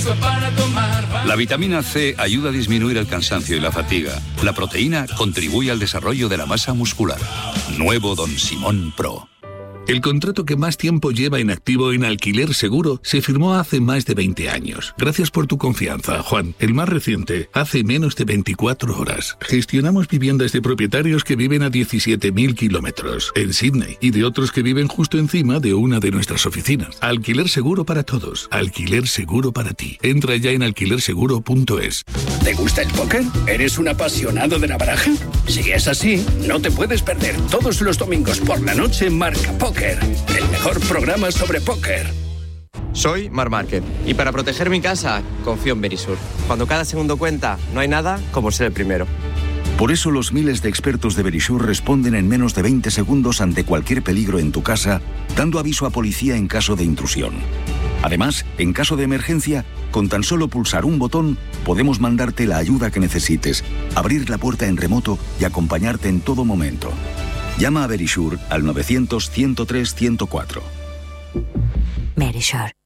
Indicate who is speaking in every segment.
Speaker 1: para tomar.
Speaker 2: La vitamina C ayuda a disminuir el cansancio y la fatiga. La proteína contribuye al desarrollo de la masa muscular. Nuevo Don Simón Pro.
Speaker 3: El contrato que más tiempo lleva en activo en Alquiler Seguro se firmó hace más de 20 años. Gracias por tu confianza, Juan. El más reciente, hace menos de 24 horas. Gestionamos viviendas de propietarios que viven a 17.000 kilómetros en Sydney y de otros que viven justo encima de una de nuestras oficinas. Alquiler Seguro para todos. Alquiler Seguro para ti. Entra ya en alquilerseguro.es.
Speaker 4: ¿Te gusta el póker? ¿Eres un apasionado de la baraja? Si es así, no te puedes perder todos los domingos por la noche Marca Póker, el mejor programa sobre póker.
Speaker 5: Soy Marc Márquez y para proteger mi casa confío en Verisur. Cuando cada segundo cuenta, no hay nada como ser el primero.
Speaker 6: Por eso los miles de expertos de Verisur responden en menos de 20 segundos ante cualquier peligro en tu casa, dando aviso a policía en caso de intrusión. Además, en caso de emergencia, con tan solo pulsar un botón, podemos mandarte la ayuda que necesites, abrir la puerta en remoto y acompañarte en todo momento. Llama a Verisur al 900-103-104.
Speaker 7: Verisur.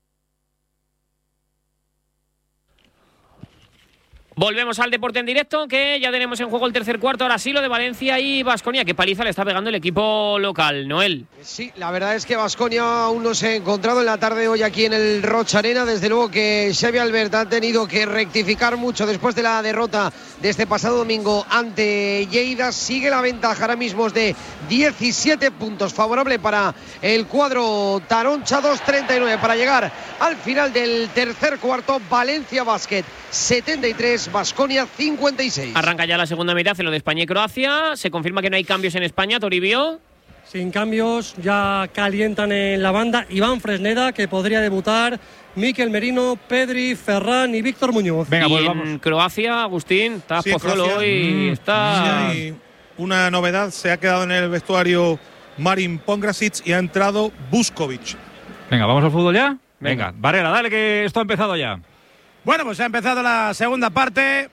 Speaker 8: Volvemos al deporte en directo, que ya tenemos en juego el tercer cuarto. Ahora sí, lo de Valencia y Baskonia. Qué paliza le está pegando el equipo local, Noel.
Speaker 9: Sí, la verdad es que Baskonia aún no se ha encontrado en la tarde de hoy aquí en el Rocha Arena. Desde luego que Xavi Albert ha tenido que rectificar mucho después de la derrota de este pasado domingo ante Lleida. Sigue la ventaja ahora mismo de 17 puntos, favorable para el cuadro Taroncha. 2:39 para llegar al final del tercer cuarto. Valencia Basket 73, Baskonia 56.
Speaker 8: Arranca ya la segunda mitad en lo de España y Croacia. Se confirma que no hay cambios en España, Toribio.
Speaker 10: Sin cambios, ya calientan en la banda Iván Fresneda, que podría debutar, Mikel Merino, Pedri, Ferran y Víctor Muñoz.
Speaker 8: Venga, pues vamos. En Croacia, Agustín, está Pozuelo hoy. Está...
Speaker 11: Sí, hay una novedad, se ha quedado en el vestuario Marin Pongrasic y ha entrado Vuskovic.
Speaker 12: Venga, ¿vamos al fútbol ya? Venga, Varela, dale que esto ha empezado ya.
Speaker 13: Bueno, pues ha empezado la segunda parte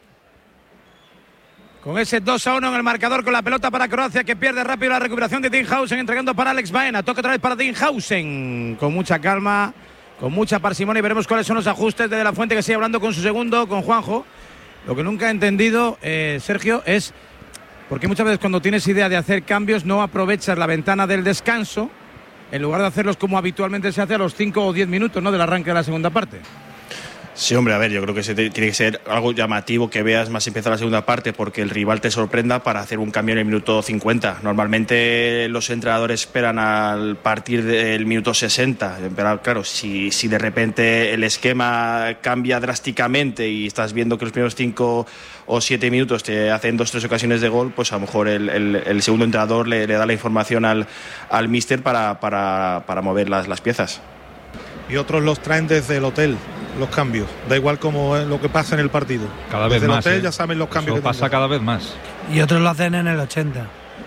Speaker 13: con ese 2-1 en el marcador, con la pelota para Croacia, que pierde rápido la recuperación de Dinhausen, entregando para Alex Baena. Toca otra vez para Dinhausen, con mucha calma, con mucha parsimonia, y veremos cuáles son los ajustes de De La Fuente, que sigue hablando con su segundo, con Juanjo. Lo que nunca he entendido, Sergio, es por qué muchas veces cuando tienes idea de hacer cambios no aprovechas la ventana del descanso en lugar de hacerlos como habitualmente se hace a los 5 o 10 minutos, ¿no?, del arranque de la segunda parte.
Speaker 14: Sí, hombre, a ver, yo creo que tiene que ser algo llamativo que veas más empezar la segunda parte, porque el rival te sorprenda para hacer un cambio en el minuto 50. Normalmente los entrenadores esperan al partir del minuto 60. Pero claro, si de repente el esquema cambia drásticamente y estás viendo que los primeros 5 o 7 minutos te hacen 2 o 3 ocasiones de gol, pues a lo mejor el segundo entrenador le da la información al míster para mover las piezas.
Speaker 11: Y otros los traen desde el hotel, los cambios. Da igual como es lo que pasa en el partido.
Speaker 12: Cada vez
Speaker 11: desde
Speaker 12: más.
Speaker 11: El hotel ya saben los cambios.
Speaker 12: Eso pasa cada vez más.
Speaker 15: Y otros lo hacen en el 80.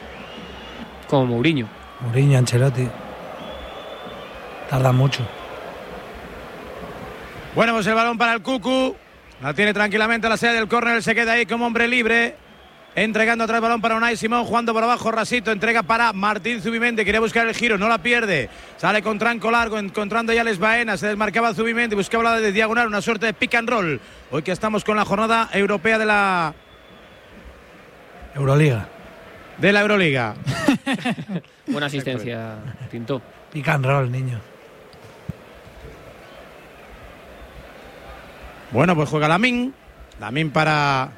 Speaker 8: Como Mourinho.
Speaker 15: Mourinho, Ancelotti. Tarda mucho.
Speaker 13: Bueno, pues el balón para el Cucu. La tiene tranquilamente a la salida del córner. Se queda ahí como hombre libre. Entregando atrás el balón para Unai Simón, jugando por abajo Rasito, entrega para Martín Zubimendi, quería buscar el giro, no la pierde, sale con tranco largo, encontrando ya Les Baena, se desmarcaba Zubimendi, buscaba la de diagonal, una suerte de pick and roll, hoy que estamos con la jornada europea de la
Speaker 15: Euroliga.
Speaker 8: Buena asistencia, Tinto.
Speaker 15: Pick and roll, niño.
Speaker 13: Bueno, pues juega Lamine para...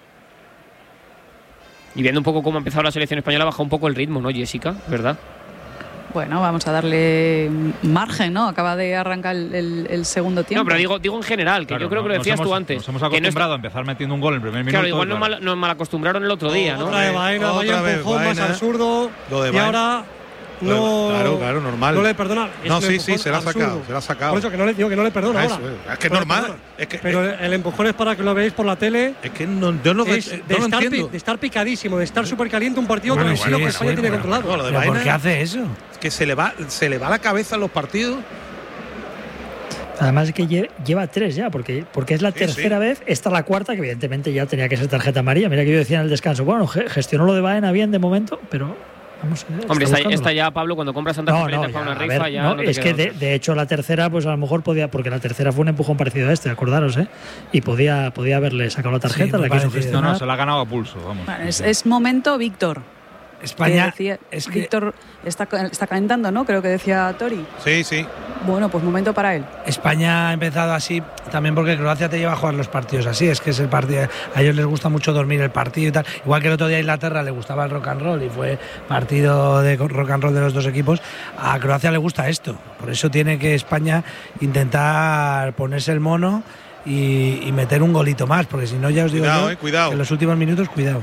Speaker 8: Y viendo un poco cómo ha empezado la selección española, baja un poco el ritmo, ¿no, Jessica? ¿Verdad?
Speaker 16: Bueno, vamos a darle margen, ¿no? Acaba de arrancar el segundo tiempo.
Speaker 8: No, pero digo en general, que claro, yo creo que lo decías tú antes.
Speaker 12: Nos hemos acostumbrado a empezar metiendo un gol en el primer minuto.
Speaker 8: Claro, igual nos mal acostumbraron el otro día, ¿no?
Speaker 10: Otra vez Baena, vaya empujón más absurdo. Y ahora... No,
Speaker 11: claro, normal.
Speaker 10: No le perdona.
Speaker 11: No, sí, se la ha sacado.
Speaker 10: Por eso que no le perdona ahora.
Speaker 11: Es que es normal.
Speaker 10: Pero el empujón es para que lo veáis por la tele.
Speaker 11: Es que yo no entiendo.
Speaker 10: De estar picadísimo, de estar súper caliente un partido que España tiene controlado.
Speaker 15: ¿Por qué hace eso?
Speaker 11: Es que se le va la cabeza en los partidos.
Speaker 17: Además es que lleva 3 ya, porque es la tercera vez, esta la cuarta, que evidentemente ya tenía que ser tarjeta amarilla. Mira que yo decía en el descanso, bueno, gestionó lo de Baena bien de momento, pero
Speaker 8: Hombre, está ya, Pablo, cuando compras tantas papeletas para una rifa, ya no
Speaker 17: es que de hecho la tercera, pues a lo mejor podía, porque la tercera fue un empujón parecido a este, acordaros, y podía haberle sacado la tarjeta, la quiso gestionar.
Speaker 12: No, se la ha ganado a pulso, vamos.
Speaker 16: Bueno, es momento, Víctor.
Speaker 15: España.
Speaker 16: Víctor está calentando, ¿no? Creo que decía Tori.
Speaker 11: Sí.
Speaker 16: Bueno, pues momento para él.
Speaker 15: España ha empezado así también porque Croacia te lleva a jugar los partidos así. Es que es el partido. A ellos les gusta mucho dormir el partido y tal. Igual que el otro día a Inglaterra le gustaba el rock and roll y fue partido de rock and roll de los dos equipos. A Croacia le gusta esto. Por eso tiene que España intentar ponerse el mono y meter un golito más. Porque si no, ya os digo
Speaker 11: cuidado.
Speaker 15: En los últimos minutos, cuidado.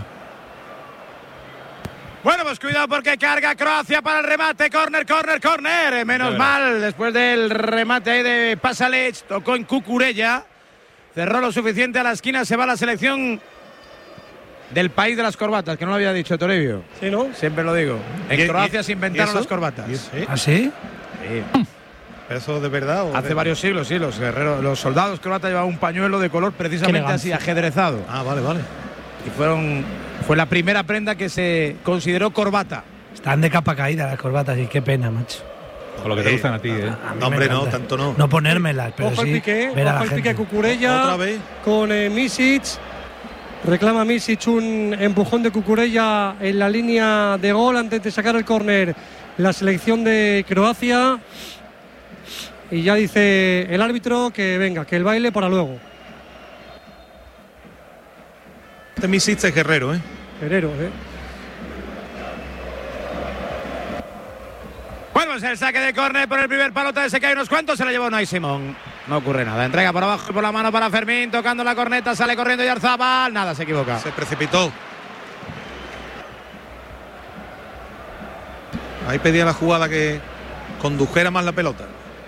Speaker 13: Bueno, pues cuidado porque carga Croacia para el remate. Corner. Menos mal, después del remate ahí de Pasalic, tocó en Cucurella. Cerró lo suficiente a la esquina. Se va la selección del país de las corbatas, que no lo había dicho Toribio.
Speaker 10: Sí, ¿no?
Speaker 13: Siempre lo digo. En Croacia se inventaron las corbatas.
Speaker 15: ¿Ah, sí?
Speaker 13: Sí.
Speaker 11: ¿Eso de verdad?
Speaker 13: Hace varios siglos, sí. Los soldados croatas llevaban un pañuelo de color precisamente así, ajedrezado.
Speaker 11: Ah, vale.
Speaker 13: Y fue la primera prenda que se consideró corbata.
Speaker 15: Están de capa caída las corbatas y qué pena, macho.
Speaker 12: Con lo que te gustan a ti,
Speaker 11: No, hombre, no, tanto no.
Speaker 15: No ponérmelas, pero
Speaker 10: ojo
Speaker 15: sí
Speaker 10: el pique,
Speaker 15: ver a la
Speaker 10: ojo el
Speaker 15: gente.
Speaker 10: pique Cucurella.
Speaker 11: Otra vez.
Speaker 10: Con Misic. Reclama Misic un empujón de Cucurella en la línea de gol antes de sacar el córner la selección de Croacia. Y ya dice el árbitro que venga, que el baile para luego.
Speaker 11: Este Misic es guerrero,
Speaker 10: Guerrero,
Speaker 13: Bueno, pues el saque de córner por el primer palo, se cae unos cuantos, se lo llevó Unai Simón. No ocurre nada. Entrega por abajo y por la mano para Fermín, tocando la corneta, sale corriendo Yarzábal. Nada, se equivoca.
Speaker 11: Se precipitó. Ahí pedía la jugada que condujera más la pelota.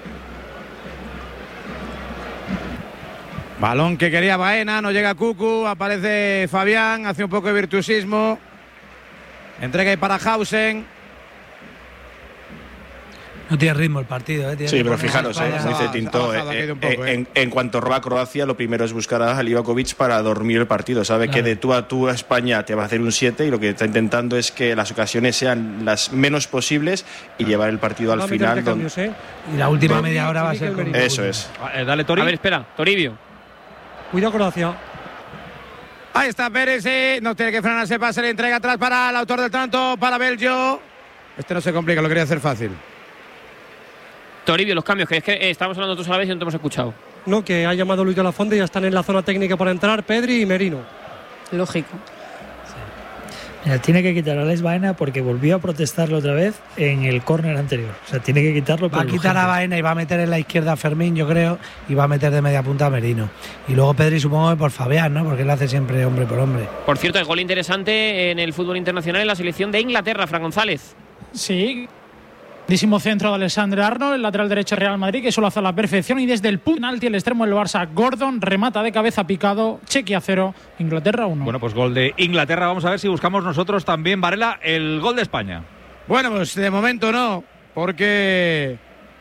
Speaker 13: Balón que quería Baena, no llega Cucu, aparece Fabián, hace un poco de virtuosismo. Entrega ahí para Hausen.
Speaker 15: No tiene ritmo el partido,
Speaker 14: Sí, pero fijaros, dice Tinto, en cuanto roba Croacia, lo primero es buscar a Livakovic para dormir el partido. Sabe que de tú a tú a España te va a hacer un 7 y lo que está intentando es que las ocasiones sean las menos posibles y llevar el partido al final.
Speaker 15: Y la última media hora va a ser con
Speaker 14: eso es.
Speaker 12: Dale, Tori.
Speaker 8: A ver, espera, Toribio.
Speaker 10: Cuidado Croacia.
Speaker 13: Ahí está Pérez, no tiene que frenar ese pase, le entrega atrás para el autor del tanto, para Belgio. Este no se complica, lo quería hacer fácil.
Speaker 8: Toribio, los cambios, que es que estamos hablando todos a la vez y no te hemos escuchado.
Speaker 10: No, que ha llamado Luis de la Fonte y ya están en la zona técnica para entrar Pedri y Merino.
Speaker 16: Lógico.
Speaker 17: Mira, tiene que quitar a Alex Baena porque volvió a protestarlo otra vez en el córner anterior. O sea, tiene que quitarlo.
Speaker 15: Va a quitar a Baena y va a meter en la izquierda a Fermín, yo creo, y va a meter de media punta a Merino. Y luego Pedri, supongo que por Fabián, ¿no? Porque él hace siempre hombre por hombre.
Speaker 8: Por cierto, el gol interesante en el fútbol internacional en la selección de Inglaterra, Fran González.
Speaker 1: Sí. Grandísimo centro de Alexander Arnold, el lateral derecho Real Madrid, que solo hace a la perfección. Y desde el penalti, el extremo del Barça, Gordon, remata de cabeza picado. Chequia 0, Inglaterra 1.
Speaker 12: Bueno, pues gol de Inglaterra. Vamos a ver si buscamos nosotros también, Varela, el gol de España.
Speaker 13: Bueno, pues de momento no, porque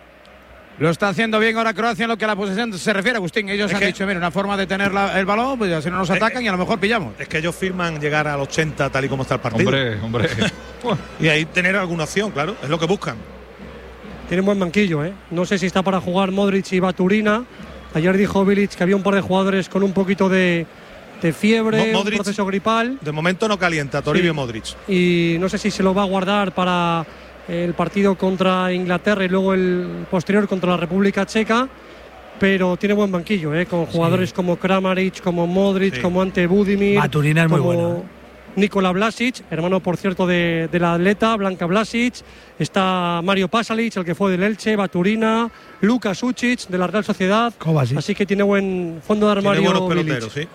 Speaker 13: lo está haciendo bien ahora Croacia en lo que a la posesión se refiere, Agustín. Ellos han dicho, mira, una forma de tener el balón, pues así no nos atacan y a lo mejor pillamos.
Speaker 11: Es que ellos firman llegar al 80 tal y como está el partido.
Speaker 12: Hombre.
Speaker 11: Y ahí tener alguna opción, claro, es lo que buscan.
Speaker 10: Tiene un buen banquillo, No sé si está para jugar Modric y Baturina. Ayer dijo Bilic que había un par de jugadores con un poquito de fiebre,
Speaker 11: Modric,
Speaker 10: un proceso gripal.
Speaker 11: De momento no calienta, Toribio Modric.
Speaker 10: Y no sé si se lo va a guardar para el partido contra Inglaterra y luego el posterior contra la República Checa. Pero tiene buen banquillo, con jugadores como Kramaric, como Modric, como Ante Budimir.
Speaker 15: Baturina es muy bueno.
Speaker 10: Nikola Vlasic, hermano por cierto de la atleta Blanca Vlasic. Está Mario Pasalic, el que fue del Elche, Baturina, Luka Sučić de la Real Sociedad. Así que tiene buen fondo de armario.
Speaker 11: Tiene buenos peloteros, sí.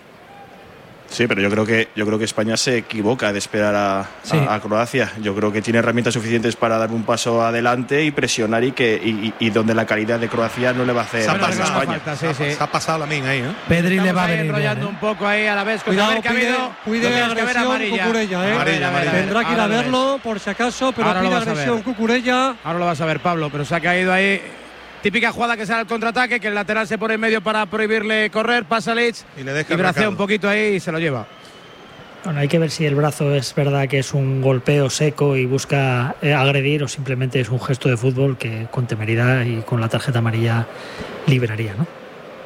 Speaker 14: Sí, pero yo creo que España se equivoca de esperar a Croacia. Yo creo que tiene herramientas suficientes para dar un paso adelante y presionar y donde la calidad de Croacia no le va a hacer daño a España.
Speaker 11: Se ha pasado la min ahí,
Speaker 15: Pedri le va a venir
Speaker 13: enrollando un poco ahí a la vez.
Speaker 10: Cuidado, pide agresión Cucurella,
Speaker 11: Amarilla.
Speaker 10: Tendrá que ir a verlo por si acaso, pero
Speaker 13: ahora
Speaker 10: pide agresión Cucurella.
Speaker 13: Ahora lo vas a ver, Pablo, pero se ha caído ahí. Típica jugada que sale al contraataque, que el lateral se pone en medio para prohibirle correr, Pasalic y bracea un poquito ahí y se lo lleva.
Speaker 17: Bueno, hay que ver si el brazo es verdad que es un golpeo seco y busca agredir o simplemente es un gesto de fútbol que con temeridad y con la tarjeta amarilla liberaría, ¿no?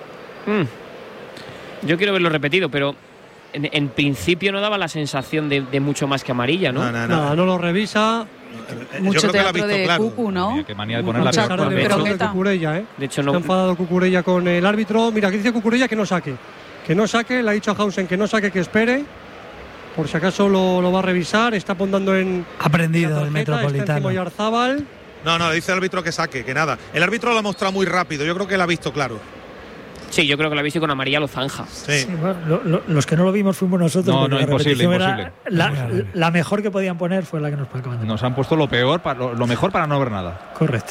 Speaker 8: Yo quiero verlo repetido, pero en principio no daba la sensación de mucho más que amarilla, ¿no?
Speaker 10: No lo revisa.
Speaker 16: Mucho teatro de Cucu, ¿no?
Speaker 12: Qué manía de ponerla
Speaker 10: de Cucurella, ¿eh?
Speaker 8: De hecho, no.
Speaker 10: Se ha enfadado Cucurella con el árbitro. Mira, aquí dice Cucurella que no saque. Que no saque, le ha dicho a Hausen que no saque, que espere. Por si acaso lo va a revisar. Está apuntando en.
Speaker 15: Aprendido el Metropolitano.
Speaker 11: No, le dice el árbitro que saque, que nada. El árbitro lo ha mostrado muy rápido. Yo creo que lo ha visto claro.
Speaker 8: Sí, yo creo que lo ha visto y con amarilla lo zanja.
Speaker 17: Sí, bueno, los que no lo vimos fuimos nosotros.
Speaker 12: No, imposible.
Speaker 17: La mejor que podían poner fue la que nos acaban de poner.
Speaker 12: Nos han puesto lo peor, lo mejor para no ver nada.
Speaker 17: Correcto.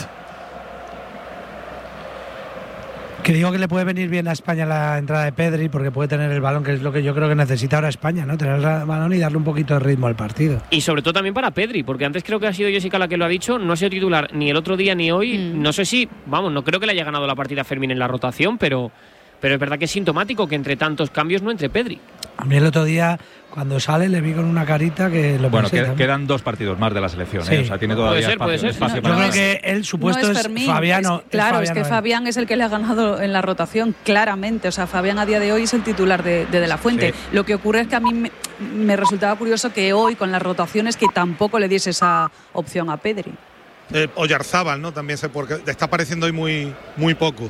Speaker 15: Que digo que le puede venir bien a España la entrada de Pedri porque puede tener el balón, que es lo que yo creo que necesita ahora España, ¿no? Tener el balón y darle un poquito de ritmo al partido.
Speaker 8: Y sobre todo también para Pedri, porque antes creo que ha sido Jessica la que lo ha dicho, no ha sido titular ni el otro día ni hoy. No sé si, no creo que le haya ganado la partida a Fermín en la rotación, pero es verdad que es sintomático que entre tantos cambios no entre Pedri.
Speaker 15: A mí el otro día, cuando sale, le vi con una carita que lo
Speaker 12: Bueno, quedan 2 partidos más de la selección,
Speaker 15: sí.
Speaker 12: O sea, tiene todavía espacio para...
Speaker 15: Yo creo que el supuesto es Fabián.
Speaker 16: Claro, es que Fabián es el que le ha ganado en la rotación, claramente. O sea, Fabián a día de hoy es el titular de la Fuente. Sí. Lo que ocurre es que a mí me resultaba curioso que hoy, con las rotaciones, que tampoco le diese esa opción a Pedri.
Speaker 11: Oyarzábal, ¿no? También porque está apareciendo hoy muy poco.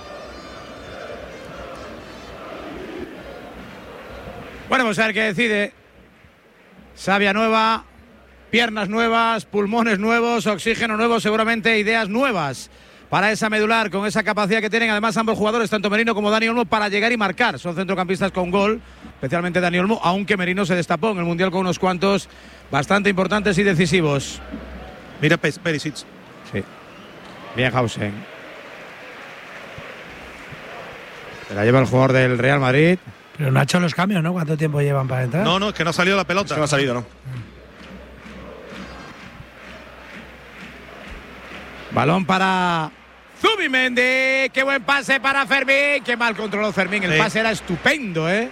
Speaker 13: Bueno, vamos a ver qué decide. Savia nueva, piernas nuevas, pulmones nuevos, oxígeno nuevo, seguramente ideas nuevas para esa medular, con esa capacidad que tienen además ambos jugadores, tanto Merino como Dani Olmo, para llegar y marcar. Son centrocampistas con gol, especialmente Dani Olmo, aunque Merino se destapó en el Mundial con unos cuantos bastante importantes y decisivos.
Speaker 11: Mira Perisic.
Speaker 13: Sí. Bien Hausen. Se la lleva el jugador del Real Madrid.
Speaker 15: Pero no ha hecho los cambios, ¿no? ¿Cuánto tiempo llevan para entrar?
Speaker 11: No, es que no ha salido la pelota.
Speaker 14: Es que no ha salido, ¿no?
Speaker 13: Balón para Zubimendi. Qué buen pase para Fermín. Qué mal controló Fermín. El pase era estupendo, ¿eh?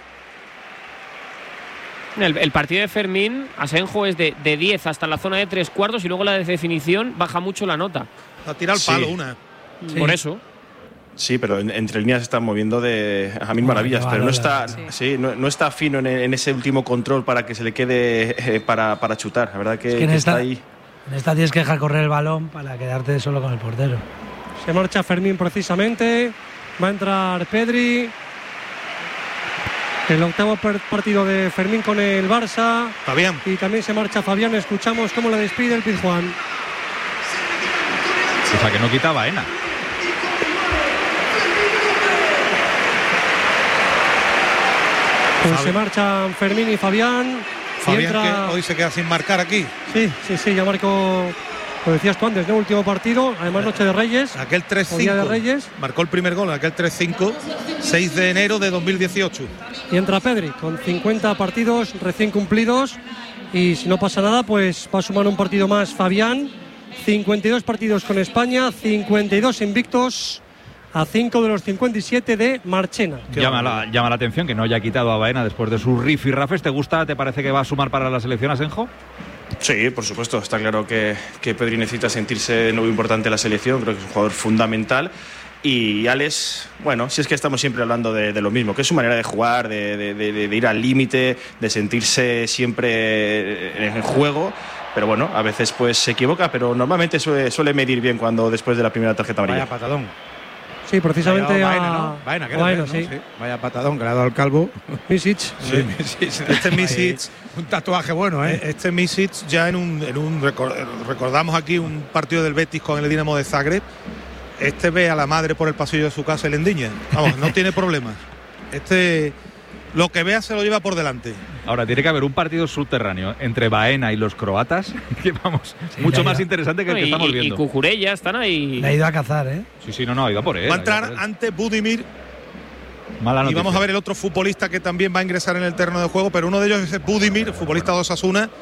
Speaker 8: El partido de Fermín, Asenjo, es de 10 hasta la zona de 3/4 y luego la de definición baja mucho la nota.
Speaker 11: Ha tirado el palo una.
Speaker 8: Sí. Por eso.
Speaker 14: Sí, pero entre líneas se están moviendo a mil maravillas, pero no está, no está fino en ese último control para que se le quede para chutar. La verdad que está ahí.
Speaker 15: En esta tienes que dejar correr el balón para quedarte solo con el portero.
Speaker 10: Se marcha Fermín precisamente. Va a entrar Pedri. El octavo partido de Fermín con el Barça.
Speaker 11: Fabián.
Speaker 10: Y también se marcha Fabián. Escuchamos cómo le despide el Pizjuán.
Speaker 12: O sea, que no quita Baena.
Speaker 10: Pues se marchan Fermín y Fabián.
Speaker 11: Fabián que hoy se queda sin marcar aquí.
Speaker 10: Sí, ya marcó, lo decías tú antes, ¿no? Último partido, además noche de Reyes.
Speaker 11: Aquel 3-5.
Speaker 10: Día de Reyes.
Speaker 11: Marcó el primer gol, aquel 3-5, 6 de enero de 2018.
Speaker 10: Y entra Pedri con 50 partidos recién cumplidos. Y si no pasa nada, pues va a sumar un partido más Fabián. 52 partidos con España, 52 invictos. A 5 de los 57 de Marchena.
Speaker 12: Llama la atención que no haya quitado a Baena después de sus rifirrafes. ¿Te gusta? ¿Te parece que va a sumar para la selección, Asenjo?
Speaker 14: Sí, por supuesto. Está claro que Pedri necesita sentirse de nuevo importante en la selección. Creo que es un jugador fundamental. Y Alex, bueno, si es que estamos siempre hablando de lo mismo, que es su manera de jugar, de ir al límite, de sentirse siempre en el juego. Pero bueno, a veces pues se equivoca, pero normalmente suele medir bien cuando después de la primera tarjeta amarilla.
Speaker 13: Vaya patadón.
Speaker 10: Sí, precisamente
Speaker 13: Baena, sí. Vaya patadón que le ha dado al calvo.
Speaker 10: Misic.
Speaker 11: Sí. Este Misic.
Speaker 13: Un tatuaje bueno, ¿eh?
Speaker 11: Este Misic ya recordamos aquí un partido del Betis con el Dinamo de Zagreb. Este ve a la madre por el pasillo de su casa y le endiña. Vamos, no tiene problemas. Lo que vea se lo lleva por delante.
Speaker 12: Ahora, tiene que haber un partido subterráneo entre Baena y los croatas, que vamos, mucho más interesante que el que estamos viendo.
Speaker 8: Y Cucurella están ahí.
Speaker 15: Le ha ido a cazar, ¿eh?
Speaker 12: Sí, no, ha ido por él.
Speaker 11: Va a entrar ante Budimir.
Speaker 12: Mala noticia.
Speaker 11: Y vamos a ver el otro futbolista que también va a ingresar en el terreno de juego, pero uno de ellos es Budimir, futbolista de Osasuna,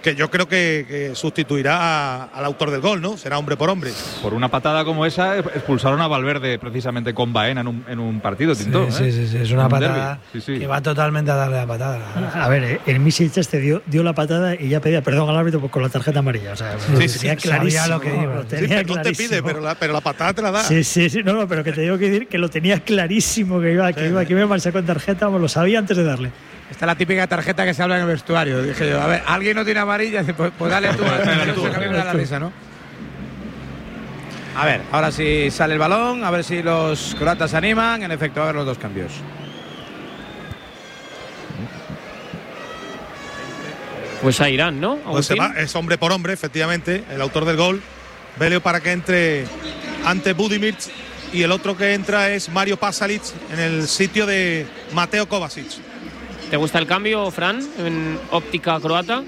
Speaker 11: que yo creo que sustituirá al autor del gol, ¿no? Será hombre por hombre.
Speaker 12: Por una patada como esa expulsaron a Valverde precisamente con Baena en un partido, Tinto.
Speaker 15: Sí, es una patada que va totalmente a darle la patada.
Speaker 17: A ver, el Misic este dio la patada y ya pedía perdón al árbitro con la tarjeta amarilla. O sea, tenía clarísimo
Speaker 15: lo que iba.
Speaker 11: No te pide, pero la patada te la da.
Speaker 17: Sí, no, pero que te digo que decir que lo tenía clarísimo que iba a marchar con tarjeta, lo sabía antes de darle.
Speaker 13: Esta es la típica tarjeta que se habla en el vestuario. Dije yo, a ver, alguien no tiene amarilla, pues dale tú, la risa, ¿no? A ver, ahora sí sale el balón, a ver si los croatas se animan. En efecto, a ver los dos cambios.
Speaker 8: Pues a Irán, ¿no?
Speaker 11: Pues se va, es hombre por hombre, efectivamente, el autor del gol. Veleo para que entre ante Budimir, y el otro que entra es Mario Pasalic en el sitio de Mateo Kovacic.
Speaker 8: ¿Te gusta el cambio, Fran, en óptica croata?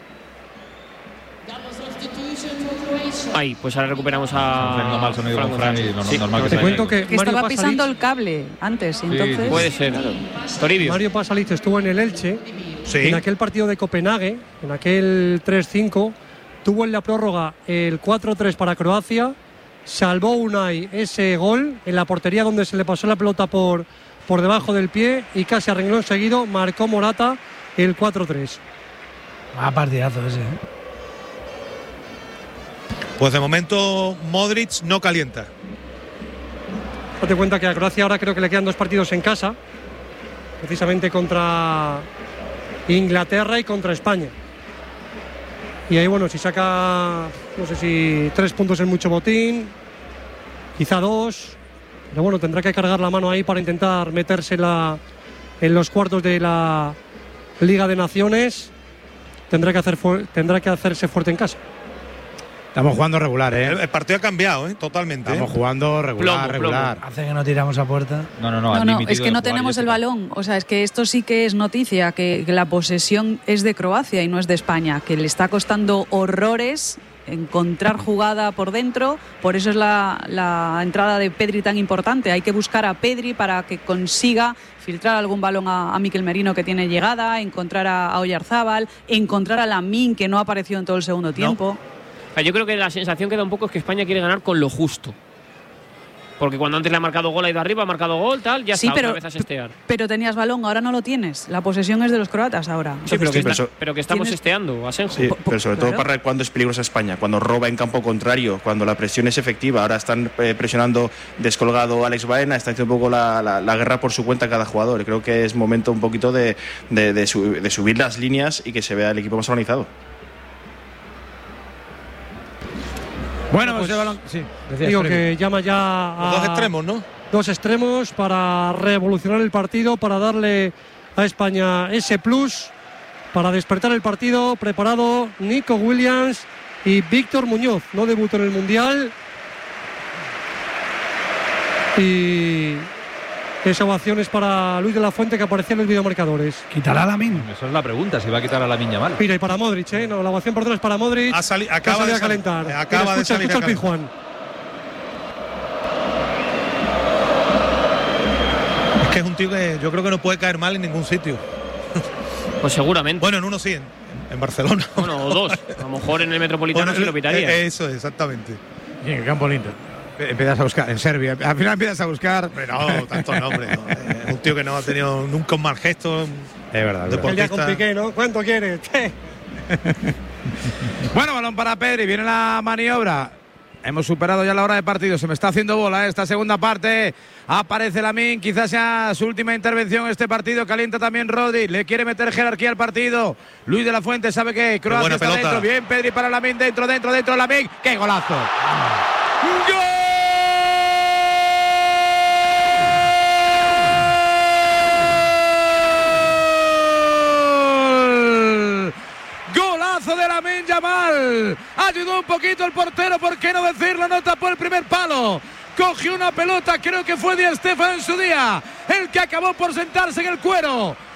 Speaker 8: Ahí, pues ahora recuperamos a
Speaker 12: mal sonido con Fran y normal que
Speaker 10: te cuento que
Speaker 16: estaba pisando el cable antes, entonces.
Speaker 8: Puede ser. Toribio.
Speaker 10: Mario Pasalic estuvo en el Elche, en aquel partido de Copenhague, en aquel 3-5, tuvo en la prórroga el 4-3 para Croacia, salvó Unai ese gol en la portería donde se le pasó la pelota por debajo del pie y casi a renglón seguido marcó Morata el 4-3.
Speaker 15: Partidazo ese.
Speaker 11: Pues de momento Modric no calienta.
Speaker 10: Date cuenta que a Croacia ahora creo que le quedan 2 partidos en casa, precisamente contra Inglaterra y contra España. Y ahí, bueno, si saca, no sé si 3 puntos es mucho botín, quizá 2. Pero bueno, tendrá que cargar la mano ahí para intentar meterse en los cuartos de la Liga de Naciones. Tendrá que hacerse fuerte en casa.
Speaker 13: Estamos jugando regular, ¿eh?
Speaker 11: El partido ha cambiado, totalmente.
Speaker 13: Estamos jugando regular.
Speaker 15: Hace que no tiramos a puerta.
Speaker 16: No, es que no tenemos el balón. O sea, es que esto sí que es noticia, que la posesión es de Croacia y no es de España, que le está costando horrores encontrar jugada por dentro. Por eso es la entrada de Pedri tan importante. Hay que buscar a Pedri para que consiga filtrar algún balón a Mikel Merino, que tiene llegada, encontrar a Oyarzábal, encontrar a Lamine, que no apareció en todo el segundo tiempo.
Speaker 8: Yo creo que la sensación que da un poco es que España quiere ganar con lo justo. Porque cuando antes le ha marcado gol, ha ido arriba, ha marcado gol, tal, ya está, otra vez a sestear.
Speaker 16: Pero tenías balón, ahora no lo tienes. La posesión es de los croatas ahora.
Speaker 8: Sí, pero que estamos sesteando, Asenjo.
Speaker 14: Sí, pero sobre todo para cuando es peligrosa España, cuando roba en campo contrario, cuando la presión es efectiva. Ahora están presionando descolgado Alex Baena, está haciendo un poco la guerra por su cuenta cada jugador. Creo que es momento un poquito de subir las líneas y que se vea el equipo más organizado.
Speaker 13: Bueno, pues, balón, sí,
Speaker 10: digo que llama ya a
Speaker 11: 2 extremos, ¿no?
Speaker 10: 2 extremos para revolucionar el partido, para darle a España ese plus, para despertar el partido. Preparado Nico Williams y Víctor Muñoz. No debutó en el Mundial. Y esa ovación es para Luis de la Fuente, que aparecía en los videomarcadores.
Speaker 15: ¿Quitará a Lamine?
Speaker 12: Esa es la pregunta, si va a quitar a Lamine Yamal.
Speaker 10: Mira, y para Modric, no, la ovación por detrás para Modric.
Speaker 11: Acaba de
Speaker 10: calentar.
Speaker 11: Acaba de salir.
Speaker 10: Escucha el Pizjuán.
Speaker 11: Es que es un tío que yo creo que no puede caer mal en ningún sitio.
Speaker 8: Pues seguramente.
Speaker 11: Bueno, en uno sí, en Barcelona.
Speaker 8: Bueno, o 2. A lo mejor en el Metropolitano sí lo pitaría.
Speaker 11: Eso, exactamente.
Speaker 13: Y en el campo lindo. Empiezas a buscar en Serbia, al final empiezas a buscar.
Speaker 11: Pero no, tantos nombres. No. Un tío que no ha tenido nunca un mal gesto.
Speaker 13: Es verdad.
Speaker 10: El día con Piqué, ¿no? ¿Cuánto quieres?
Speaker 13: Bueno, balón para Pedri, viene la maniobra. Hemos superado ya la hora de partido, se me está haciendo bola esta segunda parte. Aparece Lamine, quizás sea su última intervención en este partido. Calienta también Rodri, le quiere meter jerarquía al partido. Luis de la Fuente sabe que Croacia está dentro. Bien, Pedri para Lamine, dentro Lamine. ¡Qué golazo! ¡Gol! De Lamine Yamal, ayudó un poquito el portero, ¿por qué no decirlo? No tapó el primer palo, cogió una pelota, creo que fue Di Stéfano en su día, el que acabó por sentarse en el cuero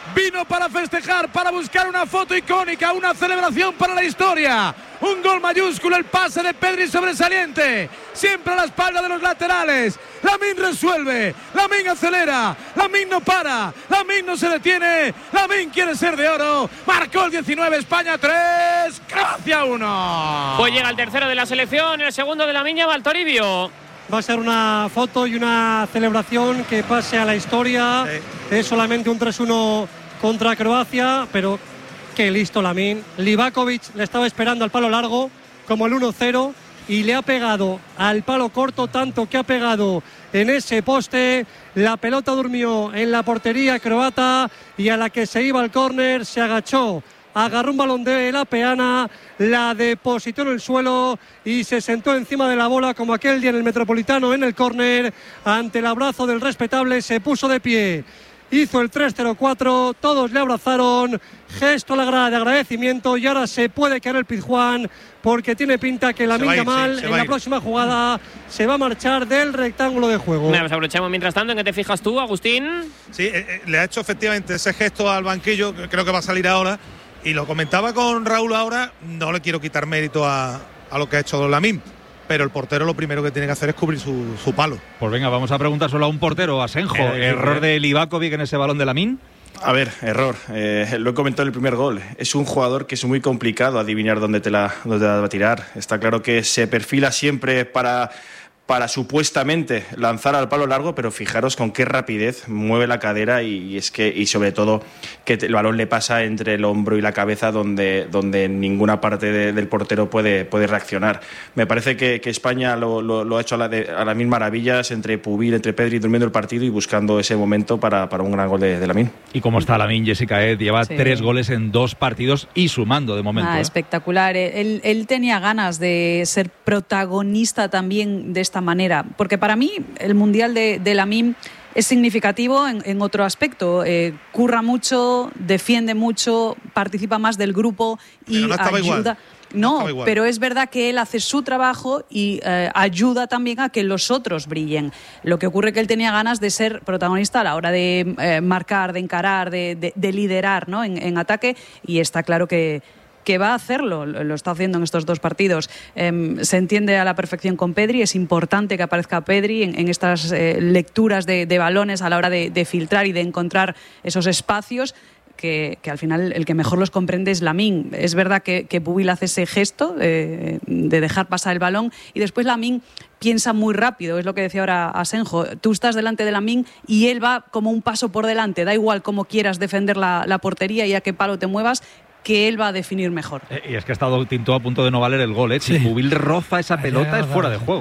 Speaker 13: Vino para festejar, para buscar una foto icónica, una celebración para la historia. Un gol mayúsculo, el pase de Pedri sobresaliente. Siempre a la espalda de los laterales. Lamine resuelve, Lamine acelera, Lamine no para, Lamine no se detiene, Lamine quiere ser de oro. Marcó el 19, España 3, Croacia 1.
Speaker 8: Pues llega el tercero de la selección, el segundo de Lamine Yamal, Toribio.
Speaker 10: Va a ser una foto y una celebración que pase a la historia. Sí. Es solamente un 3-1 contra Croacia, pero qué listo Lamine. Livakovic le estaba esperando al palo largo, como el 1-0, y le ha pegado al palo corto, tanto que ha pegado en ese poste. La pelota durmió en la portería croata y a la que se iba al córner se agachó. Agarró un balón de la peana, la depositó en el suelo y se sentó encima de la bola como aquel día en el Metropolitano en el córner. Ante el abrazo del respetable se puso de pie. Hizo el 3-0-4, todos le abrazaron, gesto a la grada de agradecimiento y ahora se puede caer el Pizjuán porque tiene pinta que Lamine Yamal en la próxima jugada se va a marchar del rectángulo de juego.
Speaker 8: Pues aprovechamos mientras tanto. ¿En qué te fijas tú, Agustín?
Speaker 11: Sí, le ha hecho efectivamente ese gesto al banquillo, creo que va a salir ahora. Y lo comentaba con Raúl ahora, no le quiero quitar mérito a lo que ha hecho Lamine, pero el portero lo primero que tiene que hacer es cubrir su palo.
Speaker 12: Pues venga, vamos a preguntar solo a un portero, a Asenjo. ¿Error de Livakovic en ese balón de Lamine?
Speaker 14: A ver, error. Lo he comentado en el primer gol. Es un jugador que es muy complicado adivinar dónde te la va a tirar. Está claro que se perfila siempre para supuestamente lanzar al palo largo, pero fijaros con qué rapidez mueve la cadera y sobre todo que el balón le pasa entre el hombro y la cabeza donde ninguna parte del portero puede reaccionar. Me parece que España lo ha hecho a las mil maravillas, entre Pubil, entre Pedri, durmiendo el partido y buscando ese momento para un gran gol de Lamine.
Speaker 12: ¿Y cómo está Lamine? Jessica Ed lleva 3 goles en 2 partidos y sumando de momento.
Speaker 16: Espectacular. Él tenía ganas de ser protagonista también de esta manera, porque para mí el Mundial de Lamine es significativo en otro aspecto. Curra mucho, defiende mucho, participa más del grupo y
Speaker 11: pero no estaba
Speaker 16: ayuda.
Speaker 11: Igual.
Speaker 16: No, pero es verdad que él hace su trabajo y ayuda también a que los otros brillen. Lo que ocurre es que él tenía ganas de ser protagonista a la hora de marcar, de encarar, de liderar, ¿no? en ataque, y está claro que va a hacerlo, lo está haciendo en estos 2 partidos. Se entiende a la perfección con Pedri, es importante que aparezca Pedri en estas lecturas de balones a la hora de filtrar y de encontrar esos espacios. Que al final el que mejor los comprende es Lamine. Es verdad que Pubil hace ese gesto de dejar pasar el balón y después Lamine piensa muy rápido, es lo que decía ahora Asenjo. Tú estás delante de Lamine y él va como un paso por delante, da igual cómo quieras defender la portería y a qué palo te muevas, que él va a definir mejor.
Speaker 12: Y es que ha estado Tinto a punto de no valer el gol, ¿eh? Si Pubil roza esa pelota es fuera de juego.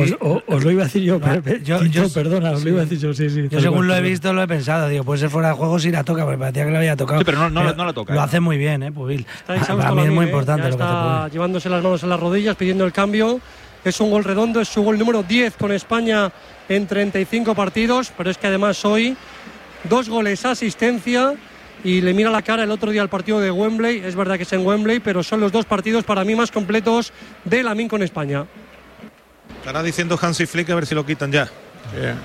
Speaker 17: Os lo iba a decir yo, perdona, os lo iba a decir yo, sí.
Speaker 15: Yo según lo he visto, lo he pensado, digo, puede ser fuera de juego si la toca, porque parecía que le había tocado.
Speaker 12: Sí, pero no la toca.
Speaker 15: Lo hace muy bien, Pubil.
Speaker 10: Para mí es muy importante lo que hace Pubil. Está llevándose las manos en las rodillas, pidiendo el cambio. Es un gol redondo, es su gol número 10 con España en 35 partidos, pero es que además hoy 2 goles, asistencia. Y le mira la cara el otro día al partido de Wembley. Es verdad que es en Wembley, pero son los 2 partidos para mí más completos de Lamine con España.
Speaker 11: Estará diciendo Hansi Flick a ver si lo quitan ya.
Speaker 13: Yeah.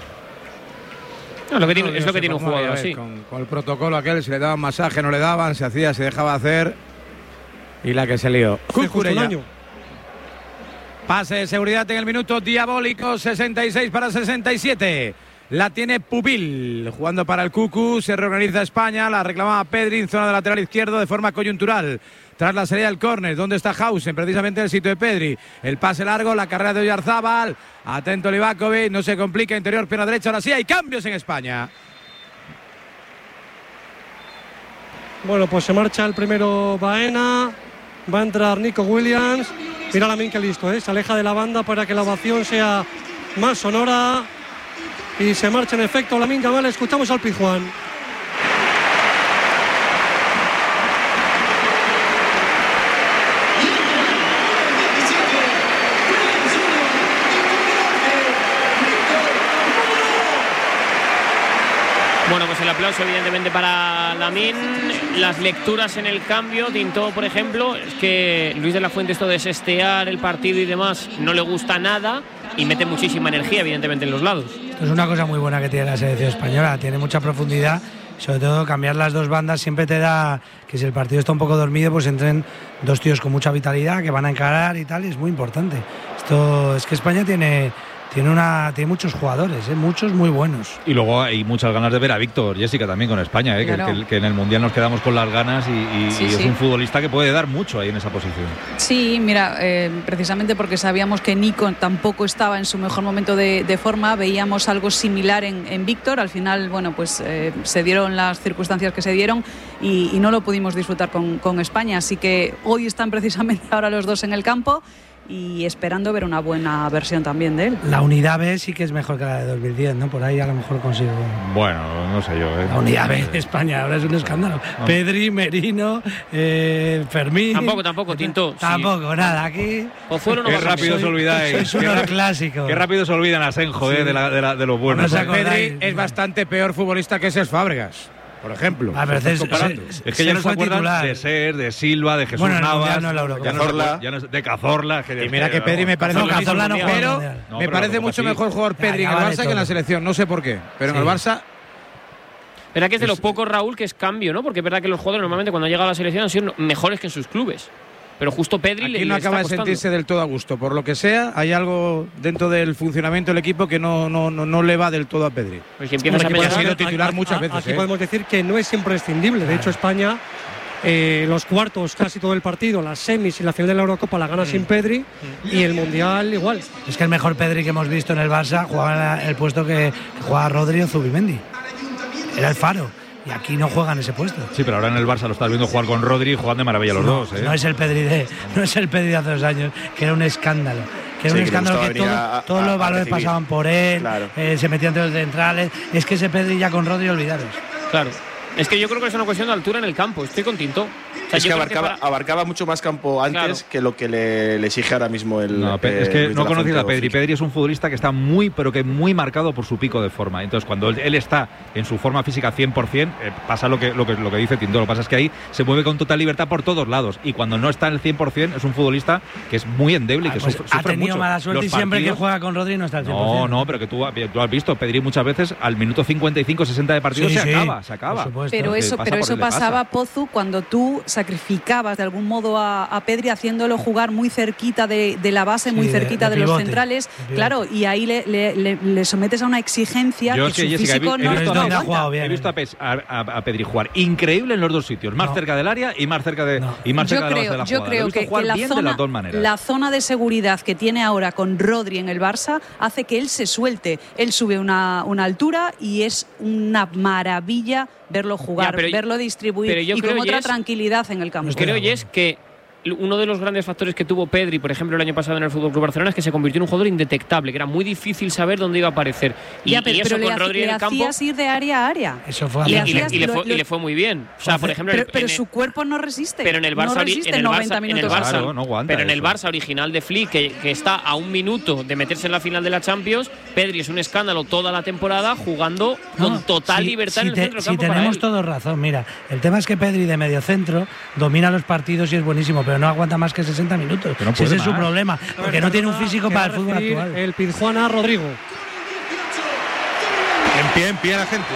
Speaker 8: No, es lo que tiene un jugador así.
Speaker 13: Con el protocolo aquel, si le daban masaje, no le daban, se hacía, se dejaba hacer. Y la que se lió. Cucurella. Pase de seguridad en el minuto diabólico, 66 para 67. La tiene Pubil, jugando para el Cucu, se reorganiza España, la reclamaba Pedri en zona de lateral izquierdo de forma coyuntural. Tras la salida del córner, ¿dónde está Hausen? Precisamente en el sitio de Pedri. El pase largo, la carrera de Oyarzábal. Atento Livakovic, no se complica, interior, pierna derecha, ahora sí hay cambios en España.
Speaker 10: Bueno, pues se marcha el primero Baena, va a entrar Nico Williams. Mira Lamine que listo, se aleja de la banda para que la ovación sea más sonora. Y se marcha en efecto Lamine Yamal. Escuchamos al Pizjuán.
Speaker 8: Bueno, pues el aplauso evidentemente para Lamine. Las lecturas en el cambio, Tinto, por ejemplo, es que Luis de la Fuente, esto de sestear el partido y demás, no le gusta nada y mete muchísima energía evidentemente en los lados.
Speaker 15: Es una cosa muy buena que tiene la selección española, tiene mucha profundidad Sobre todo cambiar las dos bandas siempre te da que si el partido está un poco dormido, pues entren dos tíos con mucha vitalidad que van a encarar y tal, y es muy importante. Esto es que España tiene muchos jugadores, muchos muy buenos.
Speaker 12: Y luego hay muchas ganas de ver a Víctor, Jessica, también con España, claro. que en el Mundial nos quedamos con las ganas y es un futbolista que puede dar mucho ahí en esa posición.
Speaker 16: Sí, mira, precisamente porque sabíamos que Nico tampoco estaba en su mejor momento de forma, veíamos algo similar en Víctor. Al final, bueno, pues se dieron las circunstancias que se dieron y no lo pudimos disfrutar con España. Así que hoy están precisamente ahora los dos en el campo y esperando ver una buena versión también de él.
Speaker 15: La unidad B sí que es mejor que la de 2010, ¿no? Por ahí a lo mejor consigo.
Speaker 12: Bueno, no sé yo.
Speaker 15: La unidad B de España ahora es un escándalo. No. Pedri, Merino, Fermín.
Speaker 8: Tampoco, Tinto.
Speaker 15: Tampoco, nada, aquí.
Speaker 8: Pozuelo no
Speaker 12: Qué rápido se olvidáis.
Speaker 15: Sois unos clásicos.
Speaker 12: Qué rápido se olvidan a Asenjo, de los buenos.
Speaker 13: No Pedri es bastante peor futbolista que Cesc Fábregas, por ejemplo.
Speaker 12: Es que ya no se acuerdan de Ser, de Silva, de Jesús Navas, de Cazorla.
Speaker 13: Y mira que Pedri me parece
Speaker 15: Cazorla no juega,
Speaker 13: pero me parece mucho mejor jugar Pedri en el Barça que en la selección. No sé por qué, pero en el Barça.
Speaker 8: Verdad que es de los pocos, Raúl, que es cambio, ¿no? Porque es verdad que los jugadores normalmente cuando han llegado a la selección han sido mejores que en sus clubes. Pero justo Pedri
Speaker 13: aquí no acaba de sentirse del todo a gusto. Por lo que sea, hay algo dentro del funcionamiento del equipo que no le va del todo a Pedri.
Speaker 8: Pues empiezas
Speaker 13: ha sido titular muchas veces.
Speaker 10: Aquí podemos decir que no es imprescindible. De hecho, España, los cuartos, casi todo el partido, las semis y la final de la Eurocopa la gana sin Pedri y el Mundial igual.
Speaker 15: Es que el mejor Pedri que hemos visto en el Barça jugaba en el puesto que jugaba Rodri o Zubimendi. Era el faro. Y aquí no juegan ese puesto.
Speaker 12: Sí, pero ahora en el Barça lo estás viendo jugar con Rodri y juegan de maravilla los dos.
Speaker 15: No es el Pedri de hace 2 años, que era un escándalo. Que todos los valores pasaban por él, claro. Se metían entre los centrales. Es que ese Pedri ya con Rodri, olvidaros.
Speaker 8: Claro. Es que yo creo que es una cuestión de altura en el campo. Estoy con Tinto.
Speaker 14: O sea, es que abarcaba mucho más campo antes que lo que le exige ahora mismo el.
Speaker 12: No, es que no conocéis a Pedri. Pedri es un futbolista que está muy marcado por su pico de forma. Entonces, cuando él está en su forma física 100%, pasa lo que dice Tinto. Lo que pasa es que ahí se mueve con total libertad por todos lados. Y cuando no está en el 100%, es un futbolista que es muy endeble y que sufre
Speaker 15: ha tenido
Speaker 12: mucho.
Speaker 15: Mala suerte y siempre que juega con Rodri no está al 100%.
Speaker 12: No, pero que tú has visto, Pedri muchas veces al minuto 55-60 de partido se acaba.
Speaker 16: Pero eso pasaba, Pozu, cuando tú sacrificabas de algún modo a Pedri haciéndolo jugar muy cerquita de la base, muy cerquita de los centrales, claro, y ahí le sometes a una exigencia que su físico no aguanta.
Speaker 12: He visto a Pedri jugar increíble en los dos sitios, más cerca del área y más cerca de la base de la jugada.
Speaker 16: Yo creo que la zona de seguridad que tiene ahora con Rodri en el Barça hace que él se suelte. Él sube una altura y es una maravilla verlo jugar, verlo distribuir y con otra tranquilidad en el campo.
Speaker 8: Creo, Jess, que uno de los grandes factores que tuvo Pedri, por ejemplo, el año pasado en el FC Barcelona, es que se convirtió en un jugador indetectable, que era muy difícil saber dónde iba a aparecer. Y eso con Rodri en el campo.
Speaker 16: Le hacías ir de área a área.
Speaker 15: Eso fue
Speaker 8: y le fue muy bien. O sea, por ejemplo,
Speaker 16: pero su cuerpo no resiste.
Speaker 8: Pero en el Barça,
Speaker 16: no resiste 90 minutos.
Speaker 8: En el Barça original de Flick, que está a un minuto de meterse en la final de la Champions, Pedri es un escándalo toda la temporada jugando con total libertad en el centro del campo.
Speaker 15: Si tenemos todos razón, mira, el tema es que Pedri de mediocentro domina los partidos y es buenísimo, pero no aguanta más que 60 minutos. Ese es su problema, porque no tiene un físico para el fútbol actual.
Speaker 10: El Pizjuana, Rodrigo.
Speaker 11: En pie la gente.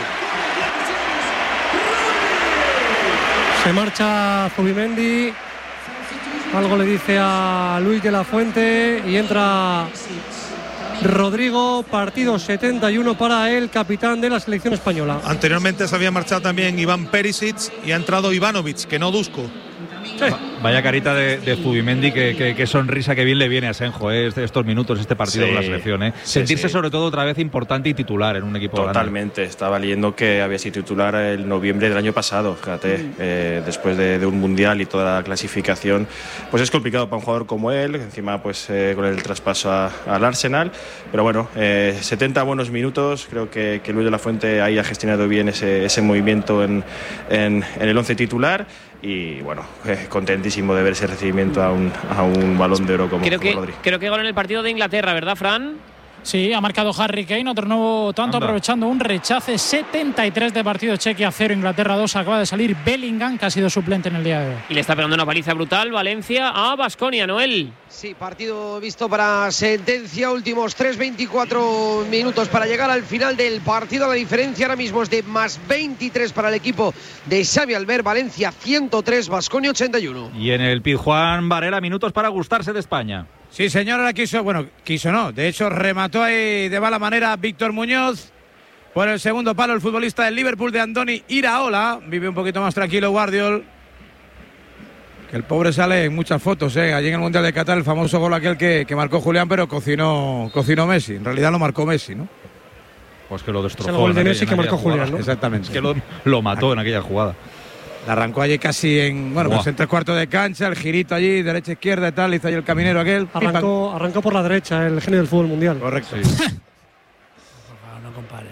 Speaker 10: Se marcha Zubimendi. Algo le dice a Luis de la Fuente y entra Rodrigo. Partido 71 para el capitán de la selección española.
Speaker 11: Anteriormente se había marchado también Iván Perisic y ha entrado Ivanovic, que no Dusko.
Speaker 12: Vaya carita de Zubimendi, que sonrisa que bien le viene a Asenjo estos minutos, este partido de la selección. Sentirse sobre todo otra vez importante y titular en un equipo
Speaker 14: totalmente grande. Estaba leyendo que había sido titular el noviembre del año pasado, fíjate, después de un mundial y toda la clasificación, pues es complicado para un jugador como él, encima pues con el traspaso al Arsenal, pero bueno, 70 buenos minutos, creo que Luis de la Fuente ahí ha gestionado bien ese movimiento en el 11 titular. Y bueno, contentísimo de ver ese recibimiento a un Balón de Oro como Rodri.
Speaker 8: Creo que gol en el partido de Inglaterra, ¿verdad, Fran?
Speaker 1: Sí, ha marcado Harry Kane, otro nuevo tanto, aprovechando un rechace. 73 de partido, Chequia 0, Inglaterra 2. Acaba de salir Bellingham, que ha sido suplente en el día de hoy.
Speaker 8: Y le está pegando una paliza brutal Valencia a Baskonia, Noel.
Speaker 9: Sí, partido visto para sentencia. Últimos 3-24 minutos para llegar al final del partido. La diferencia ahora mismo es de más 23 para el equipo de Xavi Albert. Valencia 103, Baskonia 81.
Speaker 12: Y en el Pizjuán Varela, minutos para gustarse de España.
Speaker 13: Sí, señor, ahora quiso no. De hecho, remató ahí de mala manera Víctor Muñoz. Por el segundo palo, el futbolista del Liverpool de Andoni Iraola. Vive un poquito más tranquilo Guardiol. Que el pobre sale en muchas fotos, allí en el Mundial de Qatar, el famoso gol aquel que marcó Julián, pero cocinó Messi. En realidad lo marcó Messi, ¿no?
Speaker 12: Pues que lo destrozó.
Speaker 10: El gol de Messi que marcó
Speaker 12: jugada.
Speaker 10: Julián, ¿no?
Speaker 13: Exactamente.
Speaker 12: Es que lo mató en aquella jugada.
Speaker 13: La arrancó allí casi en 3/4 de cancha, el girito allí, derecha, izquierda y tal, hizo ahí el caminero aquel.
Speaker 10: Arrancó por la derecha, el genio del fútbol mundial.
Speaker 13: Correcto.
Speaker 15: Por favor, no compares.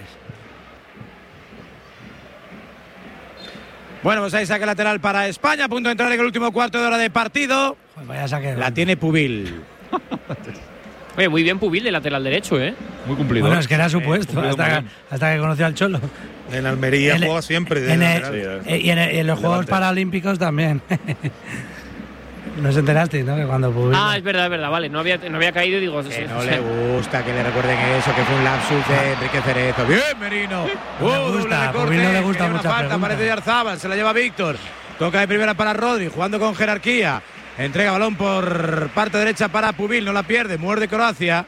Speaker 13: Bueno, pues ahí saque lateral para España, a punto de entrar en el último cuarto de hora de partido.
Speaker 15: Pues vaya saque.
Speaker 13: La tiene Pubil.
Speaker 8: Oye, muy bien Pubil de lateral derecho,
Speaker 12: Muy cumplido.
Speaker 15: Bueno, es que era supuesto, hasta que conoció al Cholo.
Speaker 11: En Almería juega siempre.
Speaker 15: Y en los Juegos Paralímpicos también. ¿No os enterasteis, no? Que cuando Pubil...
Speaker 8: Es verdad, vale. No había caído y digo...
Speaker 13: Que no le gusta que le recuerden eso, que fue un lapsus de Enrique Cerezo. ¡Bien, Merino!
Speaker 15: No le gusta, Pubil no le gusta mucha
Speaker 13: falta,
Speaker 15: pregunta.
Speaker 13: aparece Yarzábal, se la lleva Víctor. Toca de primera para Rodri, jugando con jerarquía. Entrega balón por parte derecha para Pubil, no la pierde, muerde Croacia.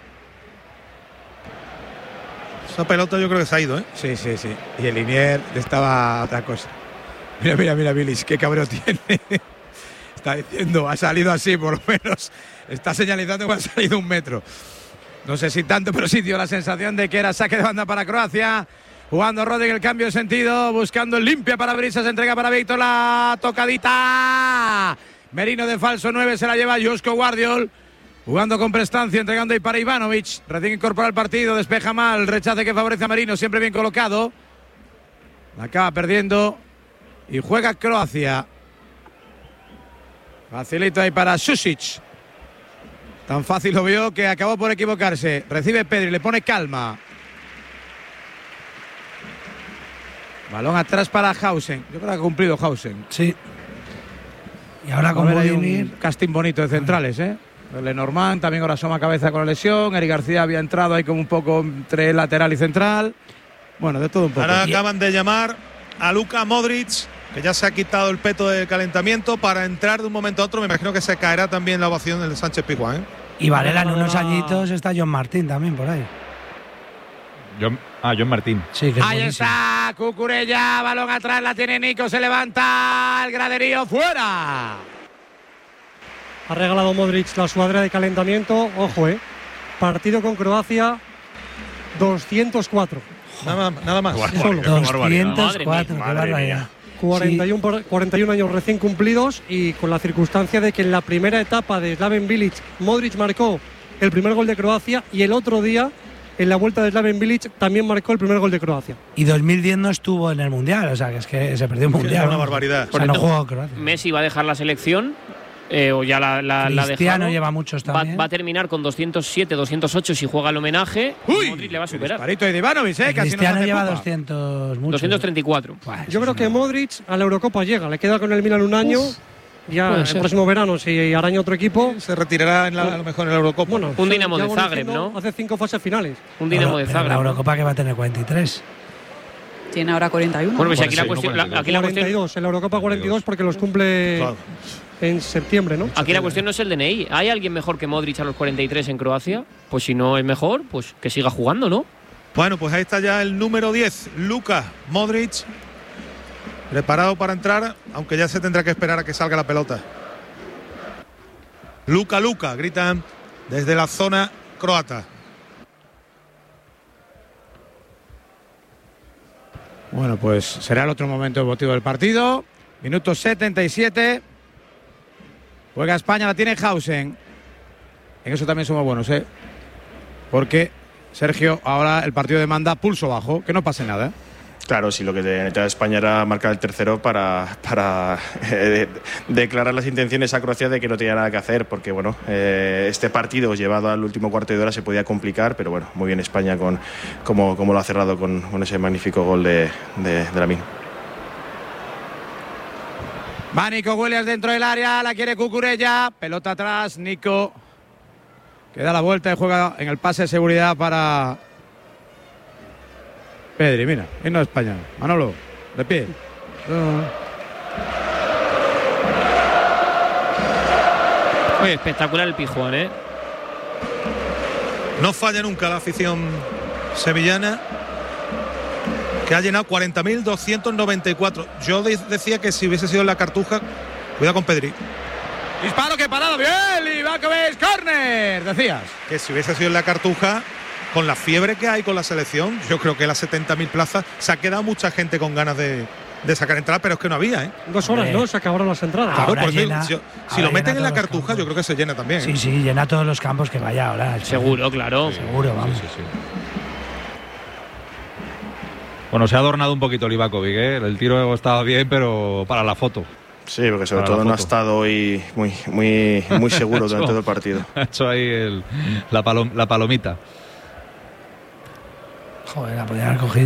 Speaker 11: Esa pelota yo creo que se ha ido,
Speaker 13: Sí. Y el Linier estaba otra cosa. Mira, Vilis, qué cabreo tiene. Está diciendo, ha salido así, por lo menos. Está señalizando que ha salido 1 metro. No sé si tanto, pero sí dio la sensación de que era saque de banda para Croacia. Jugando Rodri en el cambio de sentido, buscando el limpia para Brisas, entrega para Víctor, la tocadita. Merino de falso 9 se la lleva Josko Guardiol. Jugando con prestancia, entregando ahí para Ivanovic. Recién incorpora el partido, despeja mal. Rechace que favorece a Merino, siempre bien colocado. Acaba perdiendo. Y juega Croacia. Facilito ahí para Susic. Tan fácil lo vio que acabó por equivocarse. Recibe Pedri, le pone calma. Balón atrás para Hausen. Yo creo que ha cumplido Hausen.
Speaker 15: Sí. Y ahora con
Speaker 13: un casting bonito de centrales, Lenormand también ahora asoma cabeza con la lesión. Eric García había entrado ahí como un poco entre lateral y central. Bueno, de todo un poco.
Speaker 11: Ahora acaban de llamar a Luka Modric, que ya se ha quitado el peto de calentamiento, para entrar de un momento a otro. Me imagino que se caerá también la ovación del Sánchez Pizjuán.
Speaker 15: Y Varela en unos añitos está John Martín también por ahí.
Speaker 12: John Martín.
Speaker 15: Sí, que es
Speaker 13: ahí
Speaker 15: buenísimo.
Speaker 13: está Cucurella, balón atrás, la tiene Nico, se levanta el graderío, fuera.
Speaker 10: Ha regalado Modric la sudadera de calentamiento. Ojo, partido con Croacia 204.
Speaker 11: Nada más.
Speaker 10: Solo.
Speaker 15: 204, qué barbaridad.
Speaker 10: 41 años recién cumplidos, y con la circunstancia de que en la primera etapa de Slaven Bilic Modric marcó el primer gol de Croacia, y el otro día en la vuelta de Slaven Bilic también marcó el primer gol de Croacia.
Speaker 15: Y 2010 no estuvo en el Mundial, o sea, que es que se perdió un Mundial.
Speaker 11: Es una barbaridad.
Speaker 15: O sea, no jugó Croacia.
Speaker 8: Messi va a dejar la selección. O ya la
Speaker 15: Cristiano
Speaker 8: dejado.
Speaker 15: lleva muchos también.
Speaker 8: Va a terminar con 207, 208 si juega el homenaje. Modric le va a superar.
Speaker 13: Disparito de Ivanovic, casi
Speaker 15: Cristiano lleva 200 mucho.
Speaker 8: 234.
Speaker 10: Yo creo que Modric a la Eurocopa llega, le queda con el Milan un año. Ya el próximo verano, si araña otro equipo,
Speaker 11: se retirará a lo mejor en la Eurocopa.
Speaker 10: Bueno,
Speaker 8: un Dinamo de Zagreb, ¿no?
Speaker 10: Hace 5 fases finales.
Speaker 8: Un Dinamo de Zagreb.
Speaker 15: La Eurocopa que va a tener 43.
Speaker 16: Tiene ahora 41.
Speaker 8: Bueno, pues aquí la cuestión.
Speaker 10: 42, en la Eurocopa 42, porque los cumple en septiembre, ¿no?
Speaker 8: Aquí la cuestión no es el DNI. ¿Hay alguien mejor que Modric a los 43 en Croacia? Pues si no es mejor, pues que siga jugando, ¿no?
Speaker 11: Bueno, pues ahí está ya el número 10, Luka Modric, preparado para entrar, aunque ya se tendrá que esperar a que salga la pelota. Luka, gritan desde la zona croata.
Speaker 13: Bueno, pues será el otro momento emotivo del partido. Minuto 77. Juega España, la tiene Hausen. En eso también somos buenos, Porque Sergio, ahora el partido demanda pulso bajo, que no pase nada.
Speaker 14: Claro, sí, lo que necesitaba España era marcar el tercero para declarar las intenciones a Croacia de que no tenía nada que hacer, porque bueno, este partido llevado al último cuarto de hora se podía complicar, pero bueno, muy bien España como lo ha cerrado con ese magnífico gol de Lamine.
Speaker 13: Va Nico Williams dentro del área, la quiere Cucurella, pelota atrás, Nico que da la vuelta y juega en el pase de seguridad para Pedri. Mira, himno de España. Manolo, de pie.
Speaker 8: Oye, espectacular el Pijuán, ¿eh?
Speaker 11: No falla nunca la afición sevillana, que ha llenado 40.294. Yo decía que si hubiese sido en la Cartuja, cuidado con Pedri.
Speaker 13: Disparo, que parado, bien, Livakovic, córner, decías.
Speaker 11: Que si hubiese sido en la Cartuja, con la fiebre que hay con la selección, yo creo que las 70.000 plazas, se ha quedado mucha gente con ganas de sacar entradas, pero es que no había, ¿eh?
Speaker 10: 2 horas, ¿no? Se acabaron las entradas.
Speaker 11: Claro, por si lo meten en la Cartuja, yo creo que se llena también.
Speaker 15: Sí, sí, llena todos los campos que vaya ahora.
Speaker 8: Seguro, claro.
Speaker 15: Seguro, vamos.
Speaker 12: Sí. Bueno, se ha adornado un poquito Livakovic, ¿eh? El tiro estaba bien, pero para la foto.
Speaker 14: Sí, porque sobre todo no ha estado hoy muy seguro durante todo el partido.
Speaker 12: Ha hecho ahí la palomita.
Speaker 15: Joder, la podía haber cogido.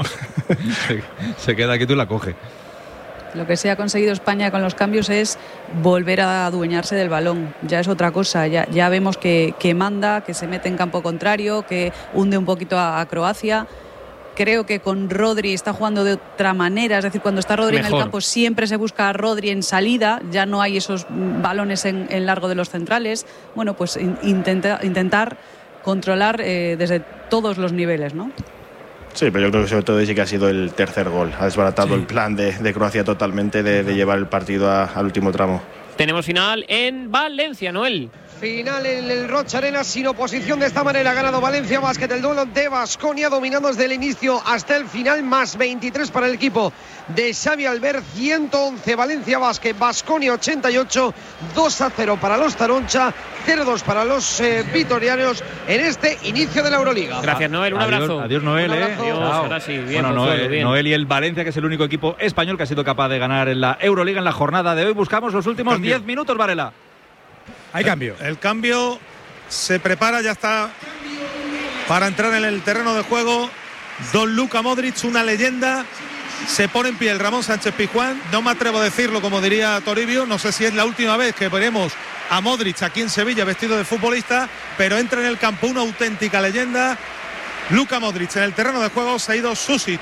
Speaker 12: Se queda quieto y la coge.
Speaker 16: Lo que se ha conseguido España con los cambios es volver a adueñarse del balón. Ya es otra cosa. Ya vemos que manda, que se mete en campo contrario, que hunde un poquito a Croacia. Creo que con Rodri está jugando de otra manera, es decir, cuando está Rodri en el campo siempre se busca a Rodri en salida, ya no hay esos balones en largo de los centrales. Bueno, pues intentar controlar desde todos los niveles, ¿no?
Speaker 14: Sí, pero yo creo que sobre todo sí que ha sido el tercer gol. Ha desbaratado el plan de Croacia totalmente de llevar el partido al último tramo.
Speaker 8: Tenemos final en Valencia, Noel.
Speaker 9: Final en el Rocha Arena sin oposición. De esta manera ha ganado Valencia Basket el duelo de Baskonia, dominando desde el inicio hasta el final, más 23 para el equipo de Xavi Albert, 111 Valencia Basket, Baskonia 88, 2-0 para los Taroncha, 0-2 para los vitorianos en este inicio de la Euroliga.
Speaker 8: Gracias, Noel, un abrazo.
Speaker 12: Adiós, Noel.
Speaker 8: Adiós, ahora sí, bien,
Speaker 12: bueno,
Speaker 8: bien.
Speaker 12: Noel y el Valencia, que es el único equipo español que ha sido capaz de ganar en la Euroliga en la jornada de hoy. Buscamos los últimos 10 minutos, Varela.
Speaker 13: Hay cambio.
Speaker 11: El cambio se prepara, ya está para entrar en el terreno de juego. Don Luka Modric, una leyenda. Se pone en pie el Ramón Sánchez Pizjuán. No me atrevo a decirlo, como diría Toribio. No sé si es la última vez que veremos a Modric aquí en Sevilla vestido de futbolista, pero entra en el campo una auténtica leyenda. Luka Modric en el terreno de juego. Se ha ido Susic.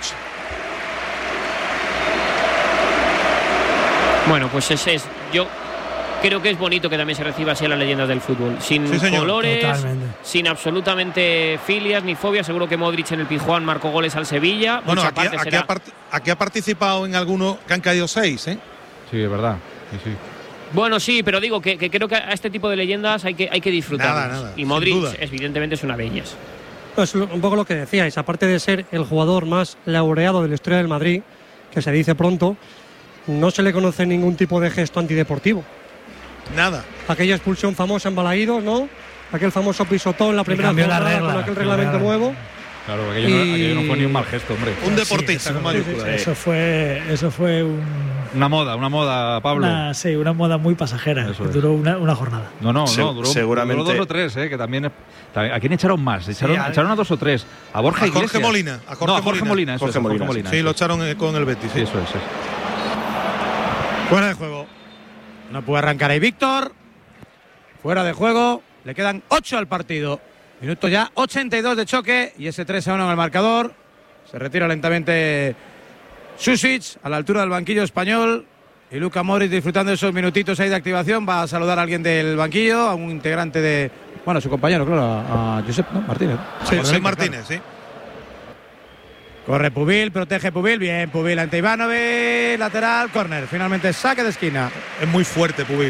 Speaker 8: Bueno, pues ese es. Yo creo que es bonito que también se reciba así a las leyendas del fútbol. Sin colores, totalmente, sin absolutamente filias ni fobias. Seguro que Modric en el Pizjuán marcó goles al Sevilla.
Speaker 11: Bueno, aquí ha participado en algunos que han caído 6, ¿eh?
Speaker 12: Sí, es verdad. Sí.
Speaker 8: Bueno, sí, pero digo que creo que a este tipo de leyendas hay que disfrutar.
Speaker 11: Nada,
Speaker 8: y Modric, evidentemente, es una belleza.
Speaker 10: Pues un poco lo que decíais, aparte de ser el jugador más laureado de la historia del Madrid, que se dice pronto, no se le conoce ningún tipo de gesto antideportivo.
Speaker 11: Nada.
Speaker 10: Aquella expulsión famosa en Balaídos, ¿no? Aquel famoso pisotón en la primera jornada con aquel reglamento nuevo.
Speaker 12: Claro, aquello no fue ni un mal gesto, hombre.
Speaker 11: Un deportista, con mayúsculas.
Speaker 17: Eso fue
Speaker 12: una moda, Pablo.
Speaker 17: Una moda muy pasajera, que duró una jornada.
Speaker 12: No, duró
Speaker 14: seguramente.
Speaker 12: Duró 2 o 3, que también. ¿A quién echaron más? Echaron a 2 o 3. A Borja Iglesias.
Speaker 11: Jorge Molina.
Speaker 12: A Jorge Molina.
Speaker 11: Sí, lo echaron con el Betis.
Speaker 12: Sí, eso es.
Speaker 13: Fuera de juego. No puede arrancar ahí Víctor. Fuera de juego. Le quedan 8 al partido. Minuto ya 82 de choque y ese 3-1 en el marcador. Se retira lentamente Susic a la altura del banquillo español. Y Luka Modric, disfrutando de esos minutitos ahí de activación, va a saludar a alguien del banquillo, a un integrante de, bueno, su compañero, claro, a Josep Martínez.
Speaker 11: Sí, José Martínez, claro. Sí.
Speaker 13: Corre Pubil, protege Pubil, bien Pubil ante Ivanovic, lateral, córner, finalmente saque de esquina.
Speaker 11: Es muy fuerte Pubil.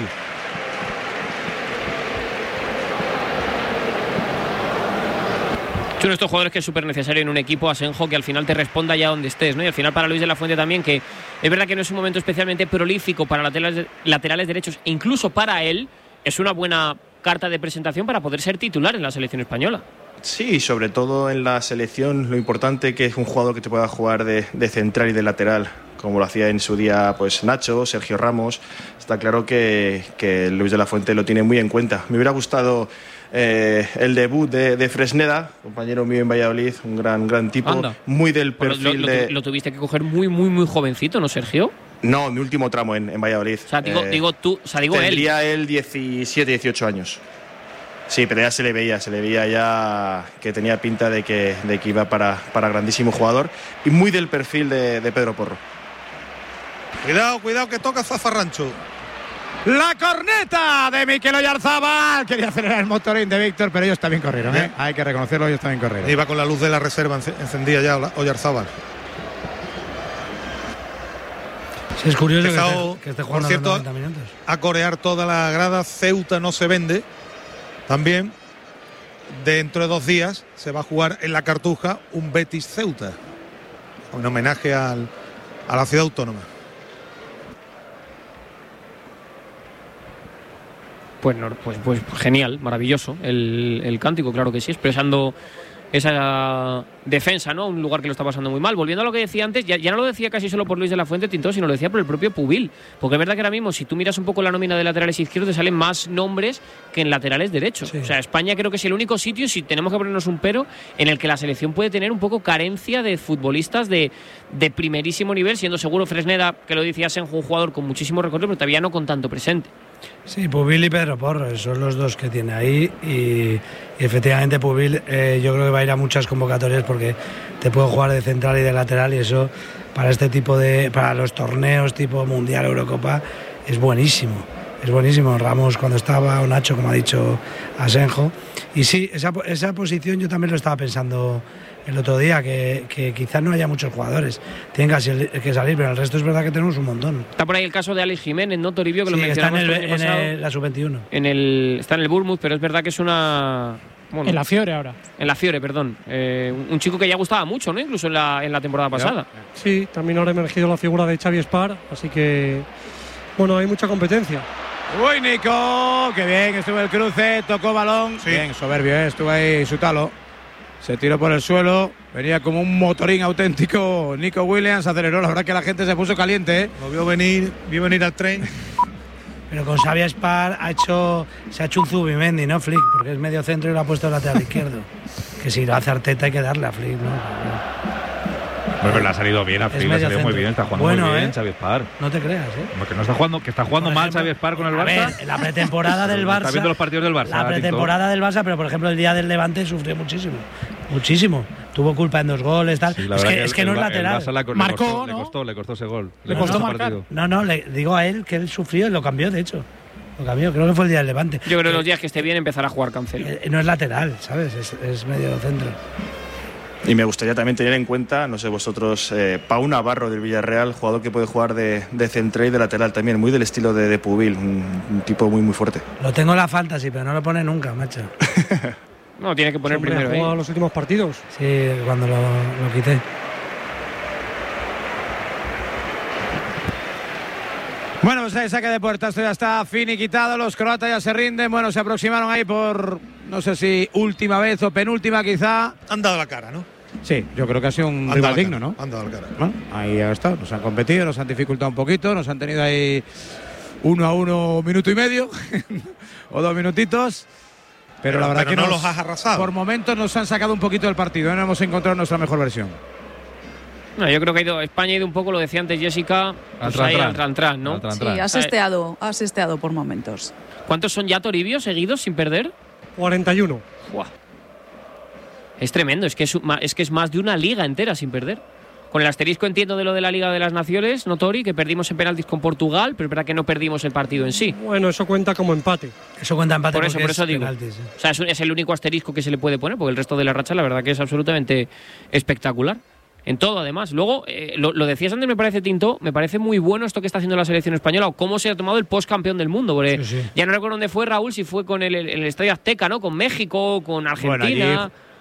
Speaker 8: Uno de estos jugadores que es súper necesario en un equipo, Asenjo, que al final te responda ya donde estés, ¿no? Y al final para Luis de la Fuente también, que es verdad que no es un momento especialmente prolífico para laterales derechos, incluso para él, es una buena carta de presentación para poder ser titular en la selección española.
Speaker 14: Sí, sobre todo en la selección, lo importante que es un jugador que te pueda jugar de central y de lateral, como lo hacía en su día pues Nacho, Sergio Ramos. Está claro que Luis de la Fuente lo tiene muy en cuenta. Me hubiera gustado el debut de Fresneda, compañero mío en Valladolid, un gran tipo. Anda. Muy del perfil
Speaker 8: lo tuviste que coger muy jovencito, ¿no, Sergio?
Speaker 14: No, mi último tramo en Valladolid.
Speaker 8: O sea, digo él.
Speaker 14: Tendría él 17, 18 años. Sí, pero ya se le veía ya que tenía pinta de que iba para grandísimo jugador y muy del perfil de Pedro Porro.
Speaker 11: Cuidado que toca Zafarrancho.
Speaker 13: La corneta de Mikel Oyarzábal. Quería acelerar el motorín de Víctor, pero ellos también corrieron, ¿eh? Hay que reconocerlo, ellos también corrieron.
Speaker 11: Iba con la luz de la reserva encendida ya Oyarzábal.
Speaker 15: Sí, es curioso que esté jugando, por cierto, 90 minutos.
Speaker 11: A corear toda la grada. Ceuta no se vende. También dentro de 2 días se va a jugar en la Cartuja un Betis Ceuta, un homenaje a la ciudad autónoma.
Speaker 8: Pues genial, maravilloso el cántico, claro que sí, expresando esa defensa, ¿no? Un lugar que lo está pasando muy mal. Volviendo a lo que decía antes, ya no lo decía casi solo por Luis de la Fuente, Tintó, sino lo decía por el propio Pubil. Porque es verdad que ahora mismo, si tú miras un poco la nómina de laterales izquierdos, te salen más nombres que en laterales derechos. Sí. O sea, España creo que es el único sitio, si tenemos que ponernos un pero, en el que la selección puede tener un poco carencia de futbolistas de primerísimo nivel, siendo seguro Fresneda, que lo decía Senjo, un jugador con muchísimo recorrido, pero todavía no con tanto presente.
Speaker 15: Sí, Pubil y Pedro Porro son los dos que tiene ahí y efectivamente Pubil yo creo que va a ir a muchas convocatorias porque te puede jugar de central y de lateral y eso para este tipo para los torneos tipo Mundial, Eurocopa es buenísimo. Es buenísimo. Ramos cuando estaba, o Nacho como ha dicho Asenjo. Y sí, esa posición yo también lo estaba pensando el otro día, que quizás no haya muchos jugadores, tienen que salir, pero el resto es verdad que tenemos un montón.
Speaker 8: Está por ahí el caso de Alex Jiménez, ¿no, Toribio? Que sí, lo mencionamos
Speaker 15: en la sub-21.
Speaker 8: Está en el Bournemouth, pero es verdad que es una...
Speaker 1: Bueno, en la Fiore ahora.
Speaker 8: En la Fiore, perdón. Un chico que ya gustaba mucho, ¿no? Incluso en la temporada pasada.
Speaker 10: Sí, también ahora ha emergido la figura de Xavi Espar, así que, bueno, hay mucha competencia.
Speaker 13: Uy, Nico, qué bien, estuvo el cruce, tocó balón. Sí. Bien, soberbio, estuvo ahí su talo. Se tiró por el suelo, venía como un motorín auténtico. Nico Williams aceleró, la verdad que la gente se puso caliente, ¿eh?
Speaker 11: Lo vio venir al tren.
Speaker 15: Pero con Xavi Espar se ha hecho un Zubimendi, ¿no, Flick? Porque es medio centro y lo ha puesto lateral izquierdo. Que si lo hace Arteta hay que darle a Flick, ¿no?
Speaker 12: Bueno, pero le ha salido bien a Flick, le ha salido muy bien, está jugando muy bien Xavi Espar.
Speaker 15: No te creas, ¿eh?
Speaker 12: Porque no está jugando, que está jugando mal Xavi Espar con el Barça.
Speaker 15: A ver, en la pretemporada del Barça.
Speaker 12: Está viendo los partidos del Barça.
Speaker 15: La pretemporada del Barça, pero por ejemplo el día del Levante sufrió muchísimo. Muchísimo. Tuvo culpa en 2 goles, tal. Sí, es que no es lateral.
Speaker 1: Marcó,
Speaker 12: ¿no? Le costó ese gol.
Speaker 1: Le costó marcar.
Speaker 15: No, le digo a él que él sufrió y lo cambió, de hecho. Lo cambió, creo que fue el día del Levante.
Speaker 8: Yo creo que los días que esté bien empezará a jugar Cancelo.
Speaker 15: No es lateral, ¿sabes? Es medio centro.
Speaker 14: Y me gustaría también tener en cuenta, no sé vosotros, Pau Navarro del Villarreal, jugador que puede jugar de central y de lateral también, muy del estilo de Pubil, un tipo muy fuerte.
Speaker 15: Lo tengo en la fantasy, pero no lo pone nunca, macho.
Speaker 8: No, tiene que poner primero.
Speaker 10: ¿Ha jugado los últimos partidos?
Speaker 15: Sí, cuando lo quité.
Speaker 13: Bueno, pues el saque de puerta, esto ya está finiquitado, los croatas ya se rinden, bueno, se aproximaron ahí por, no sé si última vez o penúltima quizá.
Speaker 11: Han dado la cara, ¿no?
Speaker 13: Sí, yo creo que ha sido un rival digno, ¿no?
Speaker 11: Han dado la cara.
Speaker 13: Bueno, ahí ya está, nos han competido, nos han dificultado un poquito, nos han tenido ahí 1-1, minuto y medio, o 2 minutitos. Pero la verdad que
Speaker 11: no los has arrasado.
Speaker 13: Por momentos nos han sacado un poquito del partido, no hemos encontrado nuestra mejor versión.
Speaker 8: No, yo creo que España ha ido un poco, lo decía antes Jessica, pues ahí al tran, ¿no?
Speaker 16: Sí, has esteado por momentos.
Speaker 8: ¿Cuántos son ya, Toribio, seguidos sin perder?
Speaker 10: 41.
Speaker 8: Uah. Es tremendo, es que es más de una liga entera sin perder. Con el asterisco entiendo de lo de la Liga de las Naciones, ¿no, Tori? Que perdimos en penaltis con Portugal, pero es verdad que no perdimos el partido en sí.
Speaker 10: Bueno, eso cuenta como empate.
Speaker 15: Eso cuenta empate
Speaker 8: por eso digo.
Speaker 15: Penaltis,
Speaker 8: O sea, es el único asterisco que se le puede poner, porque el resto de la racha la verdad que es absolutamente espectacular. En todo, además. Luego, lo decías antes, me parece, Tinto, me parece muy bueno esto que está haciendo la selección española o cómo se ha tomado el post-campeón del mundo. Porque ya no recuerdo dónde fue, Raúl, si fue con el Estadio Azteca, ¿no? Con México, con Argentina.
Speaker 13: Bueno,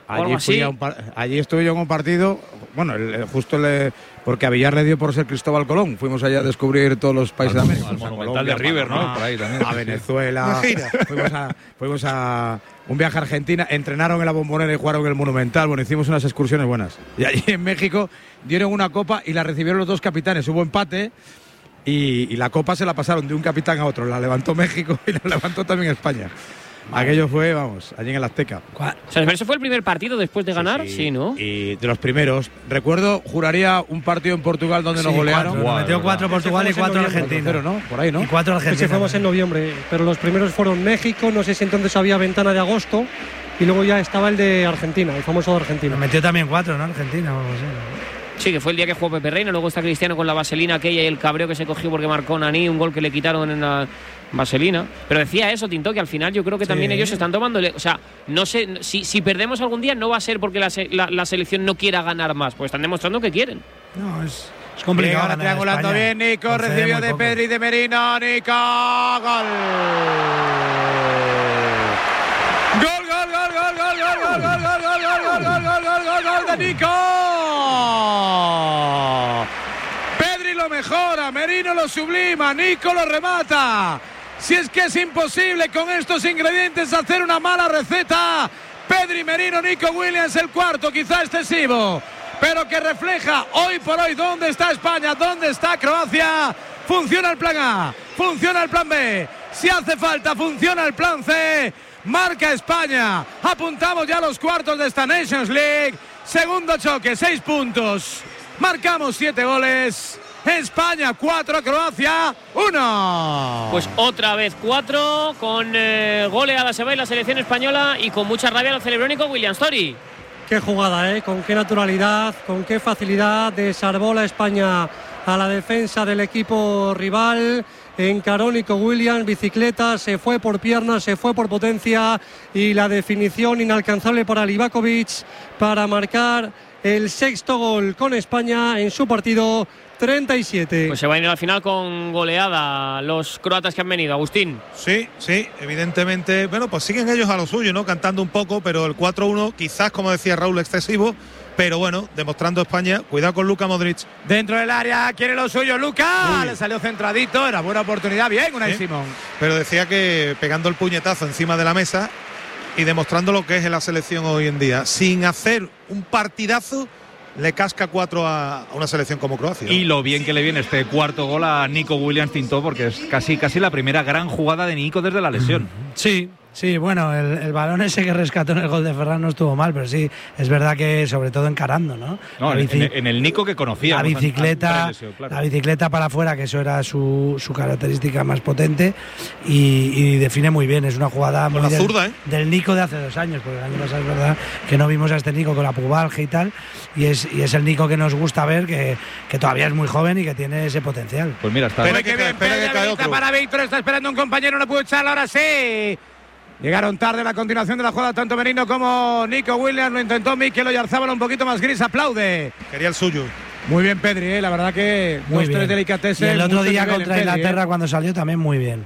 Speaker 13: Allí estuve yo en un partido, bueno, porque a Villar le dio por ser Cristóbal Colón. Fuimos allá a descubrir todos los países de América.
Speaker 12: Al Monumental de River, ¿no? Por ahí también.
Speaker 13: A Venezuela. Fuimos a un viaje a Argentina, entrenaron en la Bombonera y jugaron en el Monumental. Bueno, hicimos unas excursiones buenas. Y allí en México dieron una copa y la recibieron los dos capitanes. Hubo empate y la copa se la pasaron de un capitán a otro. La levantó México y la levantó también España. Aquello fue, vamos, allí en el Azteca.
Speaker 8: O sea, ¿ese fue el primer partido después de ganar? Sí, ¿no?
Speaker 13: Y de los primeros. Recuerdo, juraría un partido en Portugal donde nos golearon.
Speaker 15: Nos metió 4 Portugal y 4 Argentina.
Speaker 13: ¿No? Por ahí, ¿no?
Speaker 15: Y 4 Argentina.
Speaker 10: Ese fuimos en noviembre, pero los primeros fueron México, no sé si entonces había ventana de agosto, y luego ya estaba el de Argentina, el famoso de Argentina.
Speaker 15: Nos metió también 4, ¿no? Argentina o algo así, ¿no?
Speaker 8: Sí, que fue el día que jugó Pepe Reina, luego está Cristiano con la vaselina aquella y el cabreo que se cogió porque marcó Nani, un gol que le quitaron en la vaselina. Pero decía eso, Tinto, que al final yo creo que también ellos están tomando... O sea, no sé, si perdemos algún día no va a ser porque la selección no quiera ganar más, pues están demostrando que quieren.
Speaker 15: No, es complicado.
Speaker 13: Ahora triangulando bien, Nico, recibió de Pedri y de Merino, Nico, gol. Gol de Nico. Pedri lo mejora, Merino lo sublima, Nico lo remata. Si es que es imposible con estos ingredientes hacer una mala receta. Pedri, Merino, Nico Williams, el cuarto, quizá excesivo, pero que refleja hoy por hoy dónde está España, dónde está Croacia. Funciona el plan A, funciona el plan B, si hace falta funciona el plan C. Marca España, apuntamos ya a los cuartos de esta Nations League. Segundo choque, 6 puntos, marcamos 7 goles. España 4, Croacia 1.
Speaker 8: Pues otra vez 4, con goleada se va en la selección española y con mucha rabia lo celebró Nico Williams. Tori.
Speaker 10: Qué jugada, con qué naturalidad, con qué facilidad desarmó la España a la defensa del equipo rival. Encaró Nico Williams, bicicleta, se fue por piernas, se fue por potencia y la definición inalcanzable para Livakovic para marcar el 6º gol con España en su partido 37.
Speaker 8: Pues se va a ir al final con goleada los croatas que han venido, Agustín.
Speaker 11: Sí, evidentemente. Bueno, pues siguen ellos a lo suyo, ¿no? Cantando un poco, pero el 4-1 quizás, como decía Raúl, excesivo. Pero bueno, demostrando España. Cuidado con Luka Modric.
Speaker 13: Dentro del área, quiere lo suyo Luka. Le salió centradito, era buena oportunidad. Bien, Unai Simón.
Speaker 11: Pero decía que pegando el puñetazo encima de la mesa y demostrando lo que es en la selección hoy en día. Sin hacer un partidazo, le casca 4 a una selección como Croacia.
Speaker 12: Y lo bien que le viene este cuarto gol a Nico Williams, Tinto, porque es casi la primera gran jugada de Nico desde la lesión.
Speaker 15: Sí, bueno, el balón ese que rescató en el gol de Ferran no estuvo mal, pero sí, es verdad que sobre todo encarando, ¿no?
Speaker 12: En el Nico que conocía.
Speaker 15: La bicicleta para afuera, que eso era su característica más potente, y define muy bien. Es una jugada muy del Nico de hace 2 años, porque el año pasado es verdad que no vimos a este Nico con la pubalgia y tal, y es el Nico que nos gusta ver, que todavía es muy joven y que tiene ese potencial.
Speaker 12: Pues mira, está.
Speaker 13: Pero qué bien, para Víctor, está esperando un compañero, no pudo echarlo, ahora sí. Llegaron tarde en la continuación de la jugada, tanto Merino como Nico Williams. Lo intentó Mikel Oyarzábal, un poquito más gris, aplaude.
Speaker 11: Quería el suyo.
Speaker 13: Muy bien, Pedri, la verdad que
Speaker 15: muy bien.
Speaker 13: 3 delicatessen.
Speaker 15: Y el otro día contra Inglaterra, cuando salió, también muy bien.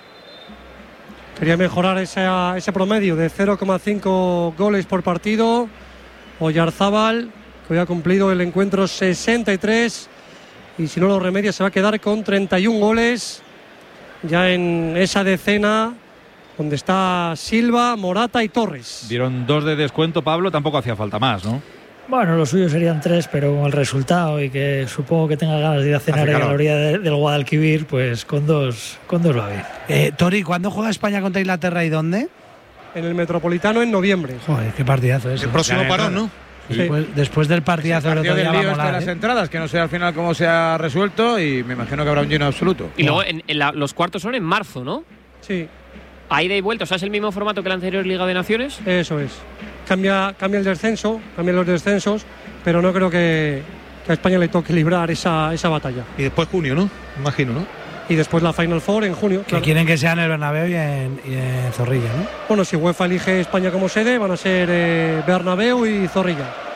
Speaker 10: Quería mejorar ese promedio de 0,5 goles por partido. Oyarzábal, que hoy ha cumplido el encuentro 63, y si no lo remedia se va a quedar con 31 goles ya en esa decena donde está Silva, Morata y Torres.
Speaker 12: Dieron 2 de descuento, Pablo, tampoco hacía falta más, ¿no?
Speaker 17: Bueno, lo suyo serían 3, pero con el resultado y que supongo que tenga ganas de ir a cenar a la orilla del Guadalquivir, pues con dos va bien.
Speaker 15: Tori, ¿cuándo juega España contra Inglaterra y dónde?
Speaker 10: En el Metropolitano en noviembre.
Speaker 15: Joder, qué partidazo ese.
Speaker 11: El próximo parón, ¿no?
Speaker 15: Sí. Después del partidazo del otro día va a molar,
Speaker 13: las entradas, que no sé al final cómo se ha resuelto, y me imagino que habrá un lleno absoluto.
Speaker 8: Y luego los cuartos son en marzo, ¿no?
Speaker 10: Sí.
Speaker 8: A ida y vuelta, o sea, es el mismo formato que la anterior Liga de Naciones.
Speaker 10: Eso es. Cambia el descenso, cambian los descensos, pero no creo que a España le toque librar esa batalla.
Speaker 11: Y después junio, ¿no? Imagino, ¿no?
Speaker 10: Y después la Final Four en junio.
Speaker 15: Que quieren que sea en el Bernabéu y en Zorrilla, ¿no?
Speaker 10: Bueno, si UEFA elige España como sede, van a ser Bernabéu y Zorrilla.